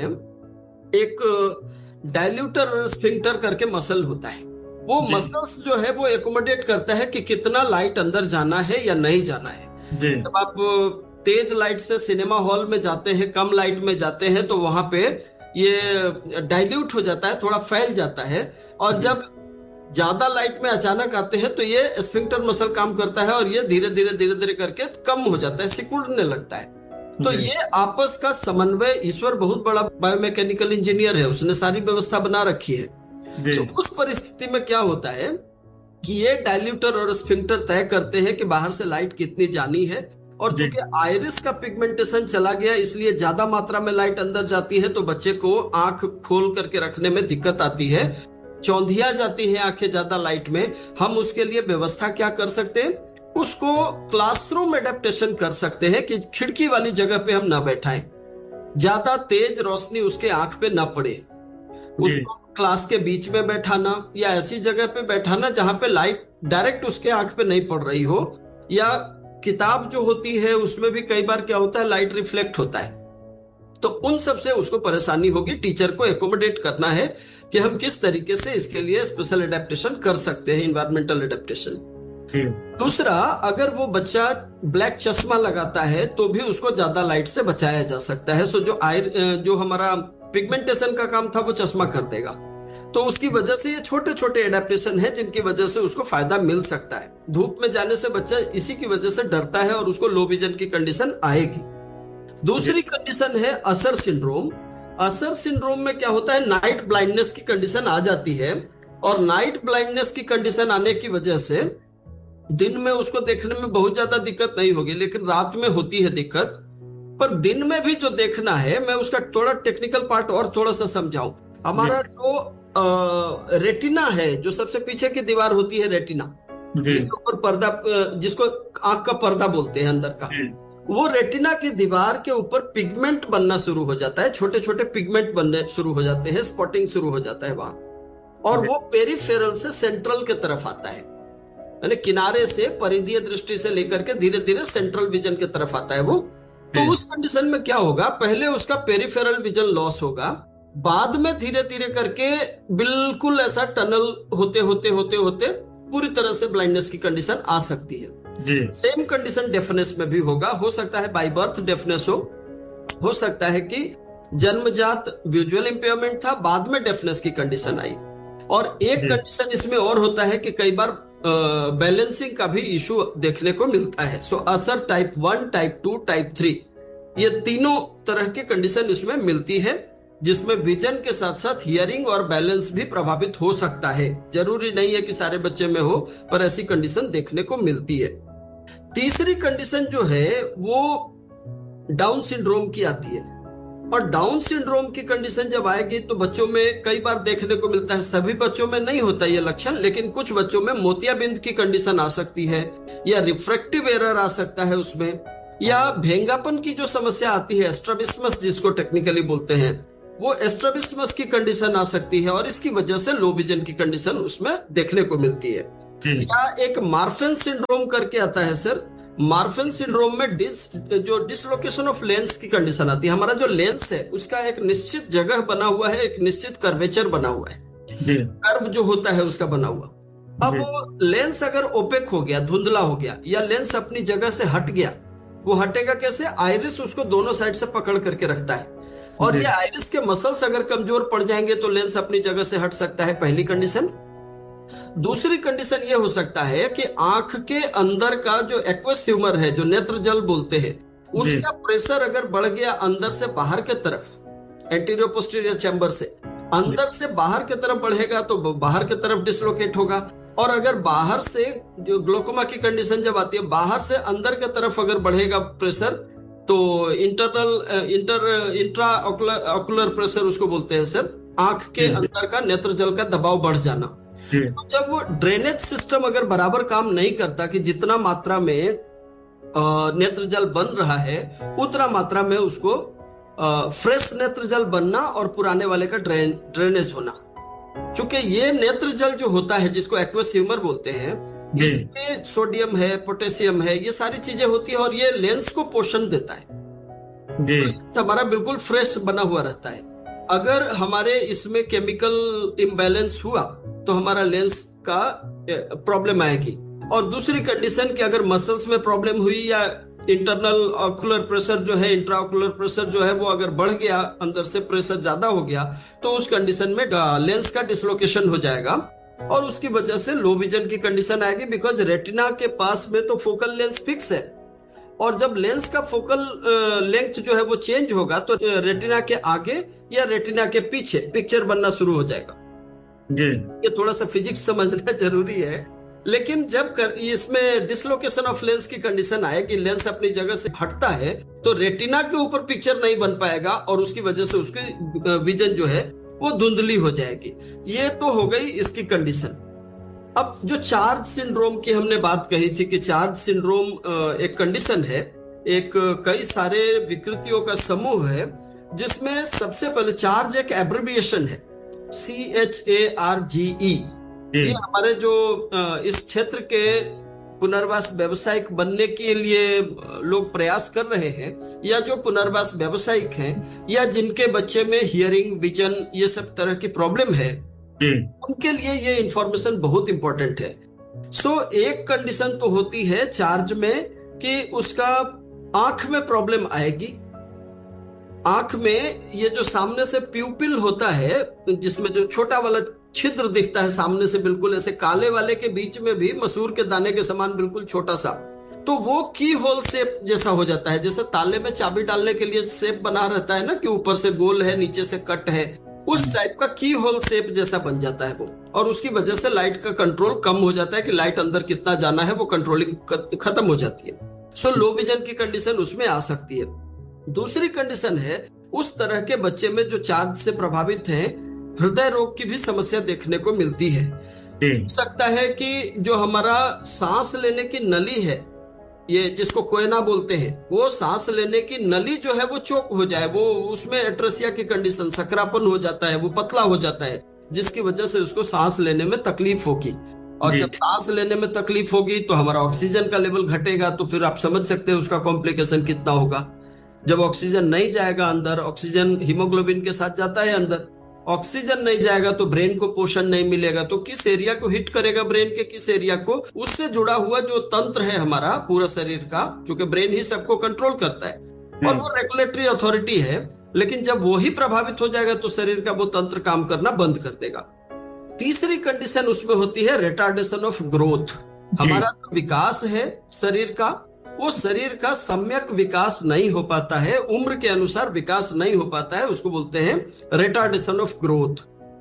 एक डायल्यूटर और स्फिंक्टर करके मसल होता है। वो मसल्स जो है वो एकोमोडेट करता है कि कितना लाइट अंदर जाना है या नहीं जाना है। जब आप तेज लाइट से सिनेमा हॉल में जाते हैं, कम लाइट में जाते हैं, तो वहां पे ये डाइल्यूट हो जाता है, थोड़ा फैल जाता है। और जब ज्यादा लाइट में अचानक आते हैं तो ये स्फिंक्टर मसल काम करता है और ये धीरे धीरे धीरे धीरे करके कम हो जाता है, सिकुड़ने लगता है। तो ये आपस का समन्वय, ईश्वर बहुत बड़ा बायोमैकेनिकल इंजीनियर है, उसने सारी व्यवस्था बना रखी है। तो उस परिस्थिति में क्या होता है कि ये डायल्यूटर और स्फिंक्टर तय करते हैं कि बाहर से लाइट कितनी जानी है। और चूंकि आइरिस का पिगमेंटेशन चला गया इसलिए ज्यादा मात्रा में लाइट अंदर जाती है तो बच्चे को आंख खोल करके रखने में दिक्कत आती है, चौंधिया जाती है आंखें ज्यादा लाइट में। हम उसके लिए व्यवस्था क्या कर सकते हैं? उसको क्लासरूम एडेप्टेशन कर सकते हैं कि खिड़की वाली जगह पे हम ना बैठाएं, ज्यादा तेज रोशनी उसके आंख पे ना पड़े। उसको क्लास के बीच में बैठाना या ऐसी जगह पे बैठाना जहां पे लाइट डायरेक्ट उसके आंख पे नहीं पड़ रही हो। या किताब जो होती है उसमें भी कई बार क्या होता है, लाइट रिफ्लेक्ट होता है, तो उन सब से उसको परेशानी होगी। टीचर को एकोमोडेट करना है कि हम किस तरीके से इसके लिए स्पेशल एडेप्टेशन कर सकते हैं, इन्वायरमेंटल एडेप्टेशन। दूसरा, अगर वो बच्चा ब्लैक चश्मा लगाता है तो भी उसको ज्यादा लाइट से बचाया जा सकता है। सो जो हमारा पिगमेंटेशन का काम था वो चश्मा कर देगा। तो उसकी वजह से ये छोटे छोटे एडेप्टेशन है जिनकी वजह से उसको फायदा मिल सकता है। धूप में जाने से बच्चा इसी की वजह से डरता है और उसको लो विजन की कंडीशन आएगी। दूसरी कंडीशन है असर सिंड्रोम। असर सिंड्रोम में क्या होता है, नाइट ब्लाइंडनेस की कंडीशन आ जाती है। और नाइट ब्लाइंडनेस की कंडीशन आने की वजह से दिन में उसको देखने में बहुत ज्यादा दिक्कत नहीं होगी, लेकिन रात में होती है दिक्कत। पर दिन में भी जो देखना है, मैं उसका थोड़ा टेक्निकल पार्ट और थोड़ा सा समझाऊं। हमारा जो रेटिना है, जो सबसे पीछे की दीवार होती है रेटिना, जिसके ऊपर पर्दा, जिसको आंख का पर्दा बोलते हैं अंदर का, वो रेटिना की दीवार के ऊपर पिगमेंट बनना शुरू हो जाता है, छोटे छोटे पिगमेंट बनने शुरू हो जाते हैं, स्पॉटिंग शुरू हो जाता है वहां। और वो पेरिफेरल से सेंट्रल की तरफ आता है, यानी किनारे से परिधीय दृष्टि से लेकर के धीरे धीरे सेंट्रल विजन की तरफ आता है वो। तो उस कंडीशन में क्या होगा, पहले उसका पेरिफेरल विजन लॉस होगा, बाद में धीरे धीरे करके बिल्कुल ऐसा टनल होते होते होते होते पूरी तरह से ब्लाइंडनेस की कंडीशन आ सकती है। सेम कंडीशन डेफनेस में भी होगा। हो सकता है बाय बर्थ डेफनेस हो सकता है कि जन्मजात विजुअल इंपेयरमेंट था, बाद में डेफनेस की कंडीशन आई। और एक कंडीशन इसमें और होता है कि कई बार बैलेंसिंग का भी इशू देखने को मिलता है। सो असर टाइप 1, टाइप 2, टाइप 3, ये तीनों तरह की कंडीशन इसमें मिलती है, जिसमें विजन के साथ साथ हियरिंग और बैलेंस भी प्रभावित हो सकता है। जरूरी नहीं है कि सारे बच्चे में हो, पर ऐसी कंडीशन देखने को मिलती है। तीसरी कंडीशन जो है वो डाउन सिंड्रोम की आती है। और डाउन सिंड्रोम की कंडीशन जब आएगी तो बच्चों में कई बार देखने को मिलता है, सभी बच्चों में नहीं होता ये लक्षण, लेकिन कुछ बच्चों में मोतियाबिंद की कंडीशन आ सकती है या रिफ्रैक्टिव एरर आ सकता है उसमें। या भेंगापन की जो समस्या आती है, एस्ट्राबिस्मस जिसको टेक्निकली बोलते हैं, वो एस्ट्राबिस्मस की कंडीशन आ सकती है और इसकी वजह से लो विजन की कंडीशन उसमें देखने को मिलती है। या एक मार्फन सिंड्रोम करके आता है सर। मार्फन सिंड्रोम में जो डिसलोकेशन ऑफ लेंस की कंडीशन आती है। हमारा जो लेंस है उसका एक निश्चित जगह बना हुआ है, एक निश्चित कर्वेचर बना हुआ है, कर्व जो होता है उसका बना हुआ। अब लेंस अगर ओपेक हो गया, धुंधला हो गया, या लेंस अपनी जगह से हट गया, वो हटेगा कैसे? आइरिस उसको दोनों साइड से पकड़ करके रखता है, और ये आइरिस के मसल्स अगर कमजोर पड़ जाएंगे तो लेंस अपनी जगह से हट सकता है, पहली कंडीशन। दूसरी कंडीशन ये हो सकता है कि आंख के अंदर का जो एक्वस ह्यूमर है, जो नेत्र जल बोलते हैं, उसका प्रेशर अगर बढ़ गया अंदर से बाहर के तरफ, एंटीरियर पोस्टीरियर चैम्बर से अंदर से बाहर की तरफ बढ़ेगा तो बाहर की तरफ डिसलोकेट होगा। और अगर बाहर से, जो ग्लोकोमा की कंडीशन जब आती है, बाहर से अंदर की तरफ अगर बढ़ेगा प्रेशर, तो इंट्रा ऑकुलर प्रेशर उसको बोलते हैं सर, आंख के अंदर का नेत्र जल का दबाव बढ़ जाना। तो जब वो ड्रेनेज सिस्टम अगर बराबर काम नहीं करता कि जितना मात्रा में नेत्र जल बन रहा है उतना मात्रा में उसको फ्रेश नेत्र जल बनना और पुराने वाले का ड्रेनेज होना। चूंकि ये नेत्र जल जो होता है जिसको एक्वस ह्यूमर बोलते हैं, इसमें सोडियम है, पोटेशियम है, ये सारी चीजें होती है और ये लेंस को पोषण देता है जी। तो हमारा बिल्कुल फ्रेश बना हुआ रहता है। अगर हमारे इसमें केमिकल इम्बैलेंस हुआ तो हमारा लेंस का प्रॉब्लम आएगी। और दूसरी कंडीशन कि अगर मसल्स में प्रॉब्लम हुई या इंटरनल ऑकुलर प्रेशर जो है, इंट्राऑकुलर प्रेशर जो है वो अगर बढ़ गया, अंदर से प्रेशर ज्यादा हो गया, तो उस कंडीशन में लेंस का डिसलोकेशन हो जाएगा और उसकी वजह से लो विजन की कंडीशन आएगी। बिकॉज रेटिना के पास में तो फोकल लेंस फिक्स है, और जब लेंस का फोकल लेंथ जो है वो चेंज होगा तो रेटिना के आगे या रेटिना के पीछे पिक्चर बनना शुरू हो जाएगा जी। ये थोड़ा सा फिजिक्स समझना जरूरी है। लेकिन जब इसमें डिसलोकेशन ऑफ लेंस की कंडीशन आएगी, लेंस अपनी जगह से हटता है, तो रेटिना के ऊपर पिक्चर नहीं बन पाएगा और उसकी वजह से उसकी विजन जो है वो धुंधली हो जाएगी। ये तो हो गई इसकी कंडीशन। अब जो चार्ज सिंड्रोम की हमने बात कही थी कि चार्ज सिंड्रोम एक कंडीशन है, एक कई सारे विकृतियों का समूह है, जिसमें सबसे पहले चार्ज एक एब्रिविएशन है, CHARGE। ये हमारे जो इस क्षेत्र के पुनर्वास व्यवसायिक बनने के लिए लोग प्रयास कर रहे हैं, या जो पुनर्वास व्यवसायिक हैं, या जिनके बच्चे में हियरिंग, विजन, ये सब तरह की प्रॉब्लम है, उनके लिए ये इंफॉर्मेशन बहुत इंपॉर्टेंट है। सो एक कंडीशन तो होती है चार्ज में कि उसका आंख में प्रॉब्लम आएगी। आंख में ये जो सामने से प्यूपिल होता है, जिसमें जो छोटा वाला छिद्र दिखता है सामने से, बिल्कुल ऐसे काले वाले के बीच में भी मसूर के दाने के समान बिल्कुल छोटा सा, तो वो की होल शेप जैसा हो जाता है। जैसे ताले में चाबी डालने के लिए शेप बना रहता है ना, कि ऊपर से गोल है, नीचे से कट है, उस टाइप का की होल शेप जैसा बन जाता है वो। और उसकी वजह से लाइट का कंट्रोल कम हो जाता है कि लाइट अंदर कितना जाना है वो कंट्रोलिंग खत्म हो जाती है। सो लो विजन की कंडीशन उसमें आ सकती है। दूसरी कंडीशन है उस तरह के बच्चे में जो चार्ज से प्रभावित हैं, हृदय रोग की भी समस्या देखने को मिलती है। हो सकता है कि जो हमारा सांस लेने की नली है, ये जिसको कोयना बोलते हैं, वो सांस लेने की नली जो है वो चोक हो जाए, वो उसमें एट्रेसिया की कंडीशन, सकरापन हो जाता है, वो पतला हो जाता है, जिसकी वजह से उसको सांस लेने में तकलीफ होगी। और जब सांस लेने में तकलीफ होगी तो हमारा ऑक्सीजन का लेवल घटेगा, तो फिर आप समझ सकते हैं उसका कॉम्प्लिकेशन कितना होगा। जब ऑक्सीजन नहीं जाएगा अंदर, ऑक्सीजन हीमोग्लोबिन के साथ जाता है अंदर, ऑक्सीजन नहीं जाएगा तो ब्रेन को पोषण नहीं मिलेगा, तो किस एरिया को हिट करेगा, ब्रेन के किस एरिया को, उससे जुड़ा हुआ जो तंत्र है हमारा पूरा शरीर का, क्योंकि ब्रेन ही सबको कंट्रोल करता है और वो रेगुलेटरी अथॉरिटी है, लेकिन जब वो ही प्रभावित हो जाएगा तो शरीर का वो तंत्र काम करना बंद कर देगा। तीसरी कंडीशन उसमें होती है रिटार्डेशन ऑफ ग्रोथ। हमारा विकास है शरीर का, वो शरीर का सम्यक विकास नहीं हो पाता है, उम्र के अनुसार विकास नहीं हो पाता है, उसको बोलते हैं रिटार्डेशन ऑफ ग्रोथ।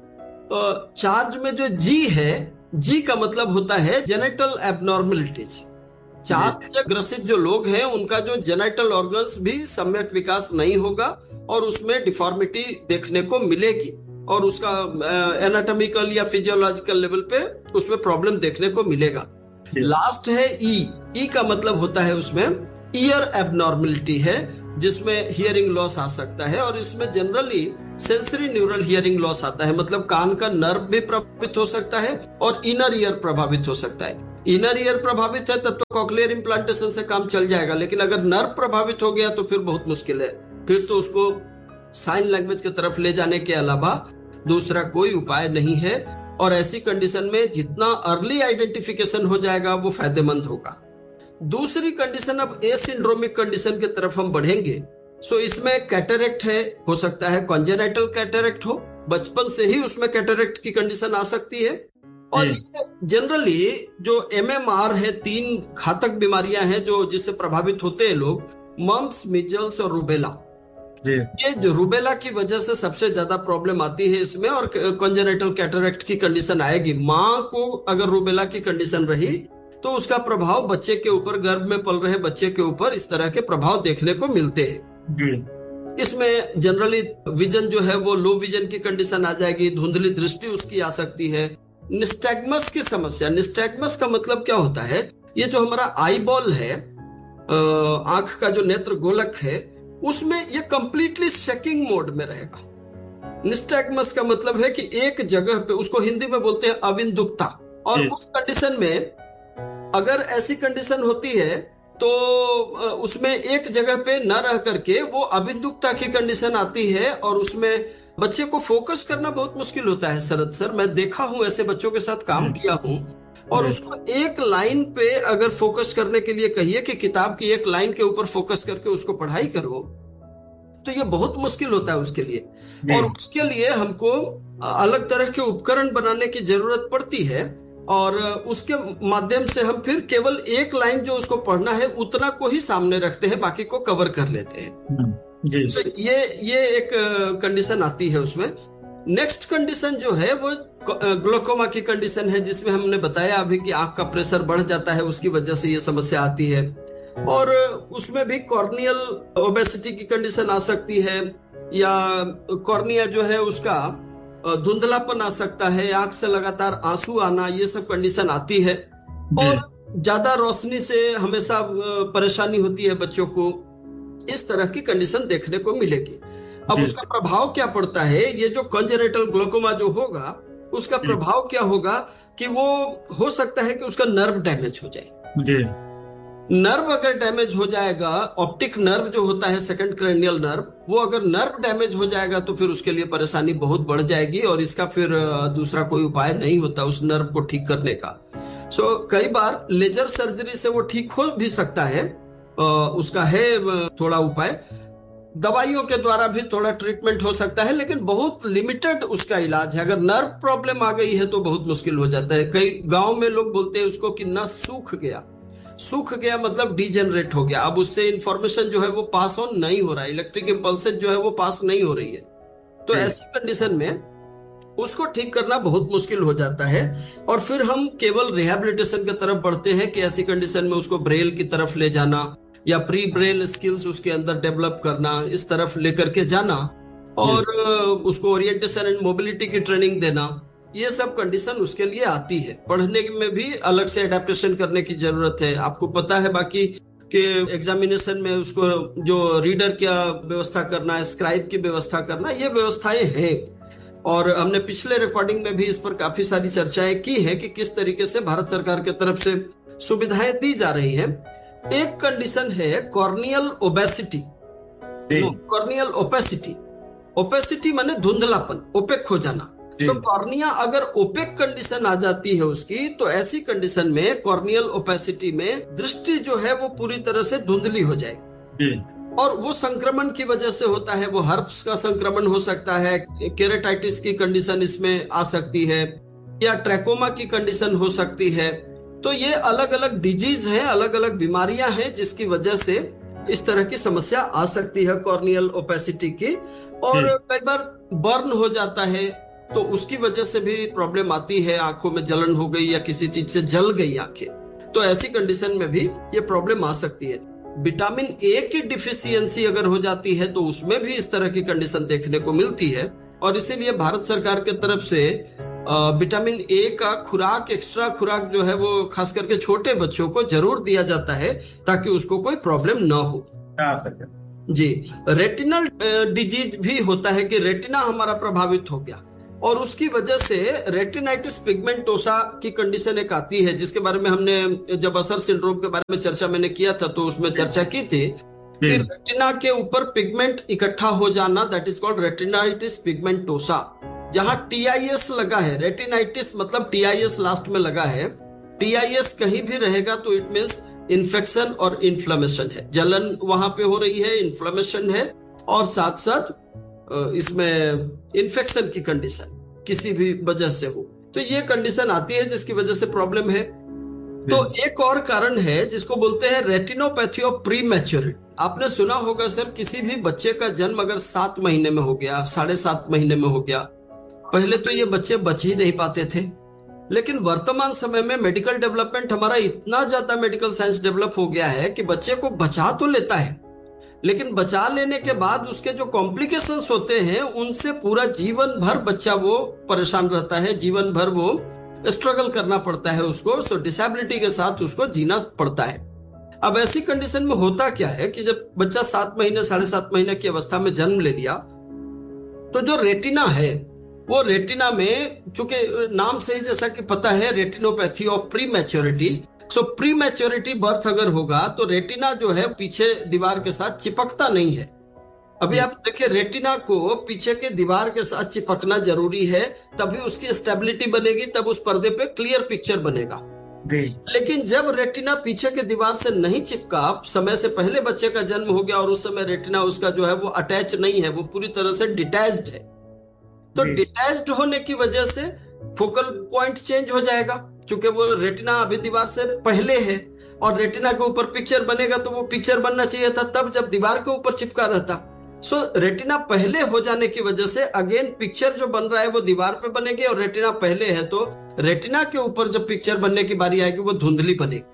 चार्ज में जो जी है, जी का मतलब होता है जेनेटल एबनॉर्मलिटीज। चार्ज से ग्रसित जो लोग हैं उनका जो जेनेटल ऑर्गन्स भी सम्यक विकास नहीं होगा और उसमें डिफॉर्मिटी देखने को मिलेगी और उसका एनाटॉमिकल या फिजियोलॉजिकल लेवल पे उसमें प्रॉब्लम देखने को मिलेगा। लास्ट है ई। ई का मतलब होता है उसमें ईयर एबनॉर्मलिटी है जिसमें हियरिंग लॉस आ सकता है, और इसमें generally sensory neural hearing loss आता है, मतलब कान का नर्व भी प्रभावित हो सकता है और इनर ईयर प्रभावित हो सकता है। इनर ईयर प्रभावित है तब तो कॉक्लियर इम्प्लांटेशन से काम चल जाएगा, लेकिन अगर नर्व प्रभावित हो गया तो फिर बहुत मुश्किल है। फिर तो उसको साइन लैंग्वेज की तरफ ले जाने के अलावा दूसरा कोई उपाय नहीं है, और ऐसी कंडीशन में जितना अर्ली आइडेंटिफिकेशन हो जाएगा वो फायदेमंद होगा। दूसरी कंडीशन, अब ए सिंड्रोमिक कंडीशन की तरफ हम बढ़ेंगे। सो इसमें कैटरेक्ट है, हो सकता है कॉन्जेनाइटल कैटरेक्ट हो, बचपन से ही उसमें कैटरेक्ट की कंडीशन आ सकती है। और जनरली जो एमएमआर है, 3 घातक बीमारियां हैं जो जिससे प्रभावित होते हैं लोग, मम्प्स, मिजल्स और रूबेला। ये जो रूबेला की वजह से सबसे ज्यादा प्रॉब्लम आती है इसमें, और कॉन्जेनाइटल कैटरेक्ट की कंडीशन आएगी। माँ को अगर रूबेला की कंडीशन रही तो उसका प्रभाव बच्चे के ऊपर, गर्भ में पल रहे बच्चे के ऊपर इस तरह के प्रभाव देखने को मिलते हैं। इसमें जनरली विजन जो है वो लो विजन की कंडीशन आ जाएगी, धुंधली दृष्टि उसकी आ सकती है। निस्टैग्मस की समस्या, निस्टैग्मस का मतलब क्या होता है, ये जो हमारा आई बॉल है, आंख का जो नेत्र गोलक है, उसमें ये कंप्लीटली शेकिंग मोड में रहेगा। निस्टैग्मस का मतलब है कि एक जगह पे, उसको हिंदी में बोलते हैं अविंदुकता, और उस कंडीशन में अगर ऐसी कंडीशन होती है तो उसमें एक जगह पे न रह करके वो अभिन्दुकता की कंडीशन आती है, और उसमें बच्चे को फोकस करना बहुत मुश्किल होता है। शरद सर, मैं देखा हूं, ऐसे बच्चों के साथ काम किया हूं, और उसको एक लाइन पे अगर फोकस करने के लिए कहिए कि किताब की एक लाइन के ऊपर फोकस करके उसको पढ़ाई करो, तो ये बहुत मुश्किल होता है उसके लिए। और उसके लिए हमको अलग तरह के उपकरण बनाने की जरूरत पड़ती है, और उसके माध्यम से हम फिर केवल एक लाइन जो उसको पढ़ना है उतना को ही सामने रखते हैं, बाकी को कवर कर लेते हैं। तो ये एक कंडीशन आती है उसमें। नेक्स्ट कंडीशन जो है वो ग्लोकोमा की कंडीशन है, जिसमें हमने बताया अभी कि आंख का प्रेशर बढ़ जाता है, उसकी वजह से ये समस्या आती है। और उसमें भी कॉर्नियल ओबेसिटी की कंडीशन आ सकती है, या कॉर्निया जो है उसका धुंधलापन आ सकता है, आंख से लगातार आंसू आना, ये सब कंडीशन आती है। और ज्यादा रोशनी से हमेशा परेशानी होती है बच्चों को, इस तरह की कंडीशन देखने को मिलेगी। अब उसका प्रभाव क्या पड़ता है, ये जो कंजेनिटल ग्लोकोमा जो होगा उसका प्रभाव क्या होगा कि वो हो सकता है कि उसका नर्व डैमेज हो जाए। नर्व अगर डैमेज हो जाएगा, ऑप्टिक नर्व जो होता है, सेकंड क्रेनियल नर्व, वो अगर नर्व डैमेज हो जाएगा तो फिर उसके लिए परेशानी बहुत बढ़ जाएगी, और इसका फिर दूसरा कोई उपाय नहीं होता उस नर्व को ठीक करने का। कई बार लेजर सर्जरी से वो ठीक हो भी सकता है, उसका है थोड़ा उपाय, दवाइयों के द्वारा भी थोड़ा ट्रीटमेंट हो सकता है, लेकिन बहुत लिमिटेड उसका इलाज है। अगर नर्व प्रॉब्लम आ गई है तो बहुत मुश्किल हो जाता है। कई गांव में लोग बोलते हैं उसको कि नस सूख गया मतलब डिजेनरेट हो गया, अब उससे इंफॉर्मेशन जो है वो पास ऑन नहीं हो रहा है, इलेक्ट्रिक इंपल्सेस जो है वो पास नहीं हो रही है। तो ऐसी कंडीशन में उसको ठीक करना बहुत मुश्किल हो जाता है, और फिर हम केवल रिहैबिलिटेशन की तरफ बढ़ते हैं कि ऐसी कंडीशन में उसको ब्रेल की तरफ ले जाना, या प्री ब्रेल स्किल्स उसके अंदर डेवलप करना, इस तरफ लेकर के जाना, और उसको ओरिएंटेशन एंड मोबिलिटी की ट्रेनिंग देना। ये सब कंडीशन उसके लिए आती है। पढ़ने में भी अलग से एडेप्टेशन करने की जरूरत है। आपको पता है बाकी के एग्जामिनेशन में उसको जो रीडर की व्यवस्था करना, स्क्राइब की व्यवस्था करना, ये व्यवस्थाएं हैं, और हमने पिछले रिकॉर्डिंग में भी इस पर काफी सारी चर्चाएं की है कि किस तरीके से भारत सरकार की तरफ से सुविधाएं दी जा रही हैं। एक कंडीशन है corneal obesity, corneal opacity. Opacity माने धुंधलापन, ओपेक हो जाना। कॉर्निया अगर ओपेक कंडीशन आ जाती है उसकी, तो ऐसी कंडीशन में कॉर्नियल ओपेसिटी में दृष्टि जो है वो पूरी तरह से धुंधली हो जाएगी, और वो संक्रमण की वजह से होता है। वो हर्प्स का संक्रमण हो सकता है, केरेटाइटिस की कंडीशन इसमें आ सकती है, या ट्रैकोमा की कंडीशन हो सकती है। तो ये अलग अलग डिजीज है, अलग अलग बीमारियां हैं जिसकी वजह से इस तरह की समस्या आ सकती है कॉर्नियल ओपेसिटी की। और कई बार बर्न हो जाता है तो उसकी वजह से भी प्रॉब्लम आती है, आंखों में जलन हो गई या किसी चीज से जल गई आंखें, तो ऐसी कंडीशन में भी ये प्रॉब्लम आ सकती है। विटामिन ए की डिफिशियंसी अगर हो जाती है तो उसमें भी इस तरह की कंडीशन देखने को मिलती है, और इसीलिए भारत सरकार की तरफ से विटामिन ए का खुराक, एक्स्ट्रा खुराक जो है वो खास करके छोटे बच्चों को जरूर दिया जाता है ताकि उसको कोई प्रॉब्लम ना हो। आ सके। जी, रेटिनल डिजीज भी होता है कि रेटिना हमारा प्रभावित हो गया और उसकी वजह से रेटिनाइटिस पिगमेंटोसा की कंडीशन एक आती है, जिसके बारे में हमने जब असर सिंड्रोम के बारे में चर्चा मैंने किया था तो उसमें चर्चा की थी कि रेटिना के ऊपर पिगमेंट इकट्ठा हो जाना, that is called retinitis pigmentosa. जहां टीआईएस लगा है, रेटिनाइटिस मतलब टीआईएस लास्ट में लगा है, टीआईएस कहीं भी रहेगा तो इट मींस इन्फेक्शन और इन्फ्लेमेशन है, जलन वहां पे हो रही है, इन्फ्लेमेशन है और साथ साथ इसमें इन्फेक्शन की कंडीशन किसी भी वजह से हो, तो ये कंडीशन आती है जिसकी वजह से प्रॉब्लम है। तो एक और कारण है जिसको बोलते हैं रेटिनोपैथी ऑफ प्री मैच्योरिटी। आपने सुना होगा सर, किसी भी बच्चे का जन्म अगर 7 महीने में हो गया, 7.5 महीने में हो गया, पहले तो ये बच्चे बच ही नहीं पाते थे, लेकिन वर्तमान समय में मेडिकल डेवलपमेंट हमारा इतना ज्यादा मेडिकल साइंस डेवलप हो गया है कि बच्चे को बचा तो लेता है, लेकिन बचा लेने के बाद उसके जो कॉम्प्लिकेशंस होते हैं उनसे पूरा जीवन भर बच्चा वो परेशान रहता है, जीवन भर वो स्ट्रगल करना पड़ता है उसको, सो डिसेबिलिटी के साथ उसको जीना पड़ता है। अब ऐसी कंडीशन में होता क्या है कि जब बच्चा 7 महीने 7.5 महीने की अवस्था में जन्म ले लिया तो जो रेटिना है वो रेटिना में, चूंकि नाम से ही जैसा कि पता है retinopathy of pre maturity, so pre maturity birth अगर होगा तो रेटिना जो है पीछे दीवार के साथ चिपकता नहीं है। अभी आप देखिए, रेटिना को पीछे के दीवार के साथ चिपकना जरूरी है, तभी उसकी स्टेबिलिटी बनेगी, तब उस पर्दे पे क्लियर पिक्चर बनेगा। लेकिन जब रेटिना पीछे के दीवार से नहीं चिपका, समय से पहले बच्चे का जन्म हो गया और उस समय रेटिना उसका जो है वो अटैच नहीं है, वो पूरी तरह से डिटैच्ड है, तो डिटैच्ड होने की वजह से फोकल पॉइंट चेंज हो जाएगा, क्योंकि वो रेटिना अभी दीवार से पहले है और रेटिना के ऊपर पिक्चर बनेगा तो वो पिक्चर बनना चाहिए था तब जब दीवार के ऊपर चिपका रहता। सो रेटिना पहले हो जाने की वजह से अगेन पिक्चर जो बन रहा है वो दीवार पे बनेगी, और रेटिना पहले है तो रेटिना के ऊपर जब पिक्चर बनने की बारी आएगी वो धुंधली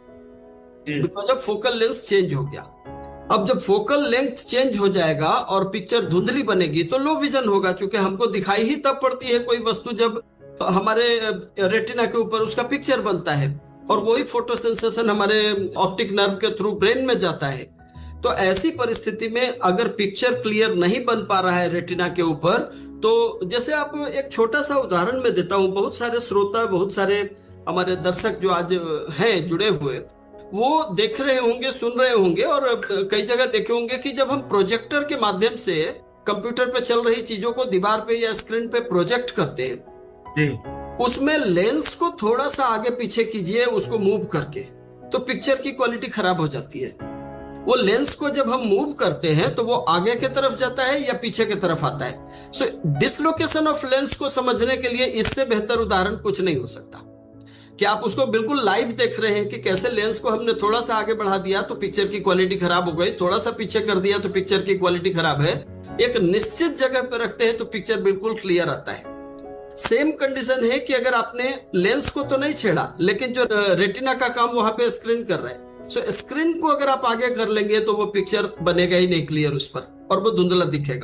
बनेगी, because of focal length change हो गया। अब जब फोकल लेंथ चेंज हो जाएगा और पिक्चर धुंधली बनेगी तो लो विजन होगा, क्योंकि हमको दिखाई ही तब पड़ती है कोई वस्तु जब हमारे रेटिना के ऊपर उसका पिक्चर बनता है, और वही फोटो सेंसेशन हमारे ऑप्टिक नर्व के थ्रू ब्रेन में जाता है। तो ऐसी परिस्थिति में अगर पिक्चर क्लियर नहीं बन पा रहा है रेटिना के ऊपर, तो जैसे आप एक छोटा सा उदाहरण मैं देता हूं, बहुत सारे श्रोता, बहुत सारे हमारे दर्शक जो आज हैं जुड़े हुए, वो देख रहे होंगे, सुन रहे होंगे और कई जगह देखे होंगे कि जब हम प्रोजेक्टर के माध्यम से कंप्यूटर पे चल रही चीजों को दीवार पे या स्क्रीन पे प्रोजेक्ट करते हैं जी, उसमें लेंस को थोड़ा सा आगे पीछे कीजिए उसको मूव करके, तो पिक्चर की क्वालिटी खराब हो जाती है। वो लेंस को जब हम मूव करते हैं तो वो आगे की तरफ जाता है या पीछे की तरफ आता है। सो डिसलोकेशन ऑफ लेंस को समझने के लिए इससे बेहतर उदाहरण कुछ नहीं हो सकता कि आप उसको बिल्कुल लाइव देख रहे हैं कि कैसे लेंस को हमने थोड़ा सा आगे बढ़ा दिया तो पिक्चर की क्वालिटी खराब हो गई, थोड़ा सा पीछे कर दिया तो पिक्चर की क्वालिटी खराब है, एक निश्चित जगह पर रखते हैं तो पिक्चर बिल्कुल क्लियर आता है। सेम कंडीशन है कि अगर आपने लेंस को तो नहीं छेड़ा, लेकिन जो रेटिना का काम वहां पे स्क्रीन कर रहा है, सो स्क्रीन को अगर आप आगे कर लेंगे तो वो पिक्चर बनेगा ही नहीं क्लियर उस पर, और वो धुंधला दिखेगा।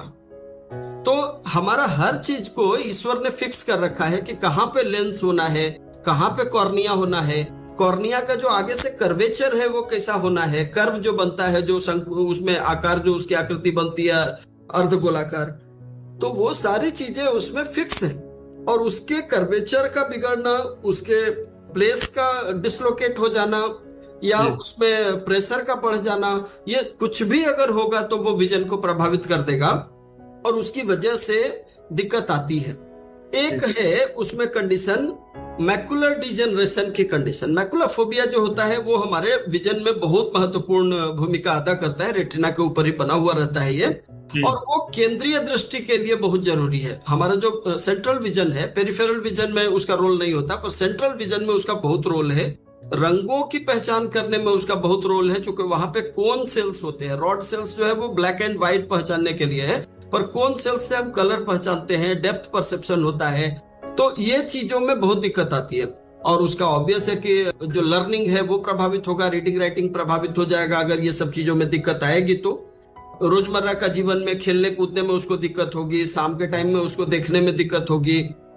तो हमारा हर चीज को ईश्वर ने फिक्स कर रखा है कि कहां पे लेंस होना है, कहां पे कॉर्निया होना है, कॉर्निया का जो आगे से कर्वेचर है वो कैसा होना है, कर्व जो बनता है, जो उसमें आकार, जो उसकी आकृति बनती है अर्धगोलाकार, तो वो सारी चीजें उसमें फिक्स है। और उसके कर्वेचर का बिगड़ना, उसके प्लेस का डिसलोकेट हो जाना या उसमें प्रेशर का बढ़ जाना, ये कुछ भी अगर होगा तो वो विजन को प्रभावित कर देगा और उसकी वजह से दिक्कत आती है। एक है उसमें कंडीशन मैकुलर डिजेनरेशन की कंडीशन। मैकुलर फोबिया जो होता है वो हमारे विजन में बहुत महत्वपूर्ण भूमिका अदा करता है, रेटिना के ऊपर ही बना हुआ रहता है ये, और वो केंद्रीय दृष्टि के लिए बहुत जरूरी है। हमारा जो सेंट्रल विजन है, पेरिफेरल विजन में उसका रोल नहीं होता, पर सेंट्रल विजन में उसका बहुत रोल है। रंगों की पहचान करने में उसका बहुत रोल है, क्योंकि वहां पे कोन सेल्स होते हैं। रॉड सेल्स जो है वो ब्लैक एंड व्हाइट पहचानने के लिए है, पर कोन सेल्स से हम कलर पहचानते हैं, डेप्थ परसेप्शन होता है। तो ये चीजों में बहुत दिक्कत आती है, और उसका ऑब्वियस है कि जो लर्निंग है वो प्रभावित होगा, रीडिंग राइटिंग प्रभावित हो जाएगा अगर ये सब चीजों में दिक्कत आएगी। तो रोजमर्रा का जीवन में खेलने कूदने में उसको दिक्कत होगी, शाम के टाइम में उसको देखने में दिक्कत होगी।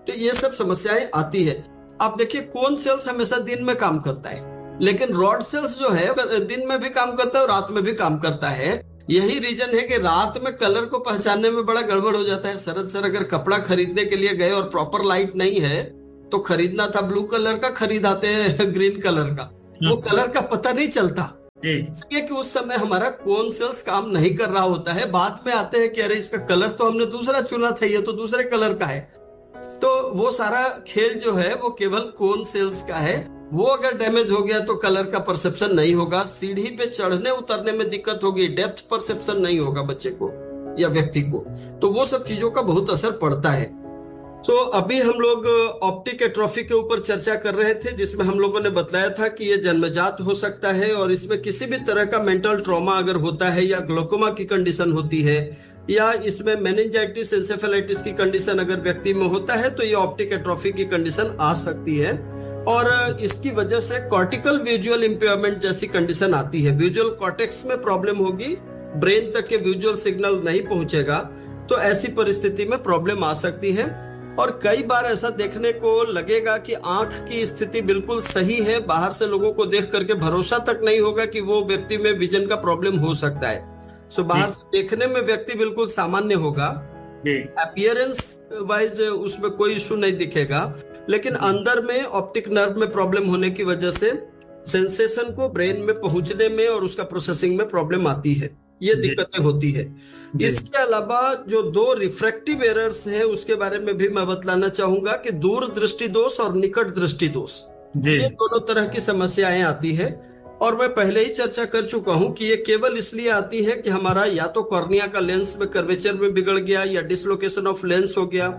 तो ये सब समस्याएं आती है। आप देखिए कोन सेल्स हमेशा दिन में काम करता है, लेकिन रॉड सेल्स जो है दिन में भी काम करता है और रात में भी काम करता है। यही रीजन है कि रात में कलर को पहचानने में बड़ा गड़बड़ हो जाता है। शरद सर अगर कपड़ा खरीदने के लिए गए और प्रॉपर लाइट नहीं है, तो खरीदना था ब्लू कलर का, खरीद आते हैं ग्रीन कलर का, वो कलर का पता नहीं चलता, इसलिए कि उस समय हमारा कोन सेल्स काम नहीं कर रहा होता है। बाद में आते हैं कि अरे इसका कलर तो हमने दूसरा चुना था, ये तो दूसरे कलर का है। तो वो सारा खेल जो है वो केवल कोन सेल्स का है। वो अगर डैमेज हो गया तो कलर का परसेप्शन नहीं होगा, सीढ़ी पे चढ़ने उतरने में दिक्कत होगी, डेप्थ परसेप्शन नहीं होगा बच्चे को या व्यक्ति को। तो वो सब चीजों का बहुत असर पड़ता है। तो अभी हम लोग ऑप्टिक एट्रोफी के ऊपर चर्चा कर रहे थे, जिसमें हम लोगों ने बतलाया था कि ये जन्मजात हो सकता है और इसमें किसी भी तरह का मेंटल ट्रॉमा अगर होता है या ग्लोकोमा की कंडीशन होती है या इसमें मेनिंजाइटिस एंसेफेलाइटिस की कंडीशन अगर व्यक्ति में होता है तो ये ऑप्टिक एट्रोफी की कंडीशन आ सकती है। और इसकी वजह से कॉर्टिकल विजुअल इंपेयरमेंट जैसी कंडीशन आती है। विजुअल कॉर्टेक्स में प्रॉब्लम होगी, ब्रेन तक के विजुअल सिग्नल नहीं पहुंचेगा, तो ऐसी परिस्थिति में प्रॉब्लम आ सकती है। और कई बार ऐसा देखने को लगेगा कि आंख की स्थिति बिल्कुल सही है, बाहर से लोगों को देख करके भरोसा तक नहीं होगा कि वो व्यक्ति में विजन का प्रॉब्लम हो सकता है। सो बाहर से देखने में व्यक्ति बिल्कुल सामान्य होगा, अपीयरेंस वाइज उसमें कोई इशू नहीं दिखेगा, लेकिन अंदर में ऑप्टिक नर्व में प्रॉब्लम होने की वजह से सेंसेशन को ब्रेन में पहुंचने में और उसका प्रोसेसिंग में प्रॉब्लम आती है, ये दिक्कतें होती है। इसके अलावा जो दो रिफ्रैक्टिव एरर्स हैं उसके बारे में भी मैं बतलाना चाहूंगा कि दूर दृष्टि दोष और निकट दृष्टि दोष, ये दोनों तरह की समस्याएं आती है। और मैं पहले ही चर्चा कर चुका हूं कि ये केवल इसलिए आती है कि हमारा या तो कॉर्निया का लेंस में कर्वेचर में बिगड़ गया या डिसलोकेशन ऑफ लेंस हो गया।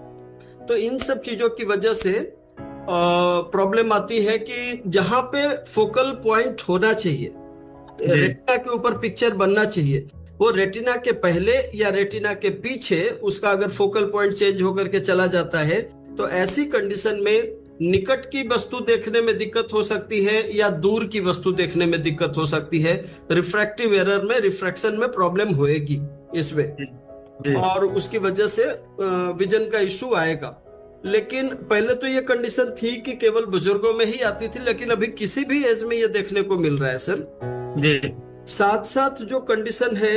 तो इन सब चीजों की वजह से प्रॉब्लम आती है कि जहां पे फोकल पॉइंट होना चाहिए, रेटिना के ऊपर पिक्चर बनना चाहिए, वो रेटिना के पहले या रेटिना के पीछे उसका अगर फोकल पॉइंट चेंज होकर के चला जाता है, तो ऐसी कंडीशन में निकट की वस्तु देखने में दिक्कत हो सकती है या दूर की वस्तु देखने में दिक्कत हो सकती है। रिफ्रैक्टिव एरर में, रिफ्रैक्शन में प्रॉब्लम होएगी इसमें, और उसकी वजह से विजन का इश्यू आएगा। लेकिन पहले तो ये कंडीशन थी कि केवल बुजुर्गों में ही आती थी, लेकिन अभी किसी भी एज में ये देखने को मिल रहा है सर। साथ साथ जो कंडीशन है,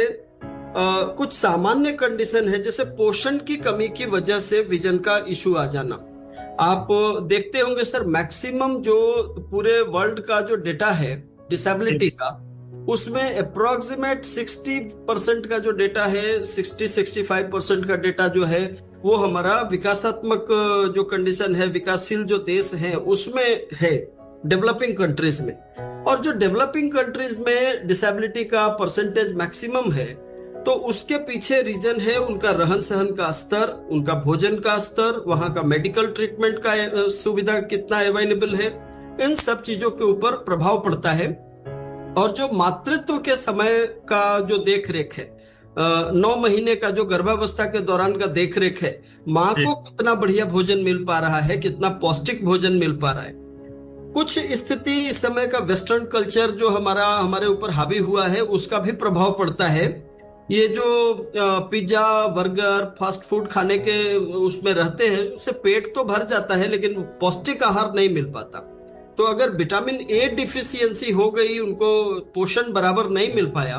कुछ सामान्य कंडीशन है, जैसे पोषण की कमी की वजह से विजन का इशू आ जाना। आप देखते होंगे सर, मैक्सिमम जो पूरे वर्ल्ड का जो डेटा है डिसेबिलिटी का, उसमें अप्रोक्सीमेट 60% का जो डेटा है, 60-65% का डेटा जो है वो हमारा विकासात्मक जो कंडीशन है, विकासशील जो देश है उसमें है, डेवलपिंग कंट्रीज में। और जो डेवलपिंग कंट्रीज में डिसेबिलिटी का परसेंटेज मैक्सिमम है, तो उसके पीछे रीजन है उनका रहन सहन का स्तर, उनका भोजन का स्तर, वहां का मेडिकल ट्रीटमेंट का सुविधा कितना अवेलेबल है, इन सब चीजों के ऊपर प्रभाव पड़ता है। और जो मातृत्व के समय का जो देख रेख है, 9 महीने का जो गर्भावस्था के दौरान का देख रेख है, माँ को कितना बढ़िया भोजन मिल पा रहा है, कितना पौष्टिक भोजन मिल पा रहा है। कुछ स्थिति इस समय का वेस्टर्न कल्चर जो हमारे ऊपर हावी हुआ है, उसका भी प्रभाव पड़ता है। ये जो पिज्जा बर्गर फास्ट फूड खाने के उसमें रहते हैं, उससे पेट तो भर जाता है लेकिन पौष्टिक आहार नहीं मिल पाता। तो अगर विटामिन ए डिफिशियंसी हो गई, उनको पोषण बराबर नहीं मिल पाया,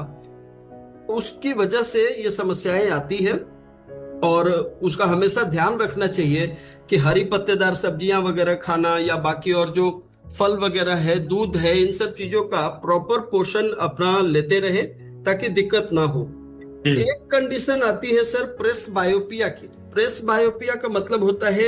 उसकी वजह से ये समस्याएं आती है। और उसका हमेशा ध्यान रखना चाहिए कि हरी पत्तेदार सब्जियां वगैरह खाना या बाकी और जो फल वगैरह है, दूध है, इन सब चीजों का प्रॉपर पोषण अपना लेते रहे ताकि दिक्कत ना हो। एक कंडीशन आती है सर प्रेस बायोपिया की। प्रेस बायोपिया का मतलब होता है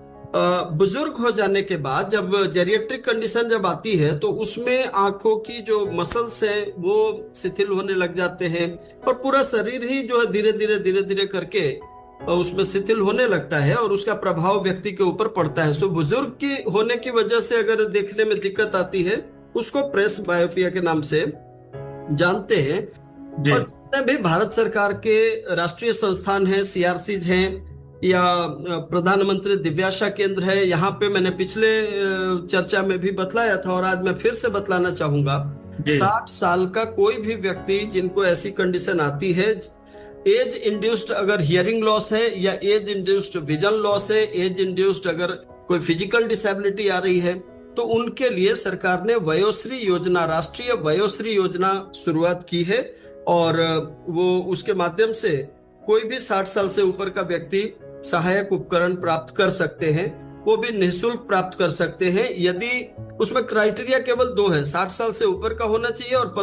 बुजुर्ग हो जाने के बाद जब जेरिएट्रिक कंडीशन जब आती है, तो उसमें आंखों की जो मसल्स है वो शिथिल होने लग जाते हैं और पूरा शरीर ही जो है धीरे धीरे करके उसमें शिथिल होने लगता है और उसका प्रभाव व्यक्ति के ऊपर पड़ता है। सो बुजुर्ग की होने की वजह से अगर देखने में दिक्कत आती है, उसको प्रेस बायोपिया के नाम से जानते हैं। और जितने भी भारत सरकार के राष्ट्रीय संस्थान हैं, सीआरसीज हैं या प्रधानमंत्री दिव्याशा केंद्र है, यहाँ पे मैंने पिछले चर्चा में भी बतलाया था और आज मैं फिर से बतलाना चाहूंगा, 60 साल का कोई भी व्यक्ति जिनको ऐसी कंडीशन आती है, एज इंड्यूस्ड अगर हियरिंग लॉस है, या एज इंड्यूस्ड विजन लॉस है, एज इंड्यूस्ड अगर कोई फिजिकल डिसेबिलिटी आ रही है, तो उनके लिए सरकार ने वयोश्री योजना, राष्ट्रीय वयोश्री योजना शुरुआत की है। और वो उसके माध्यम से कोई भी 60 साल से ऊपर का व्यक्ति सहायक उपकरण प्राप्त कर सकते हैं, वो भी निःशुल्क प्राप्त कर सकते हैं। यदि उसमें क्राइटेरिया केवल 2 है, 60 साल से ऊपर का होना चाहिए और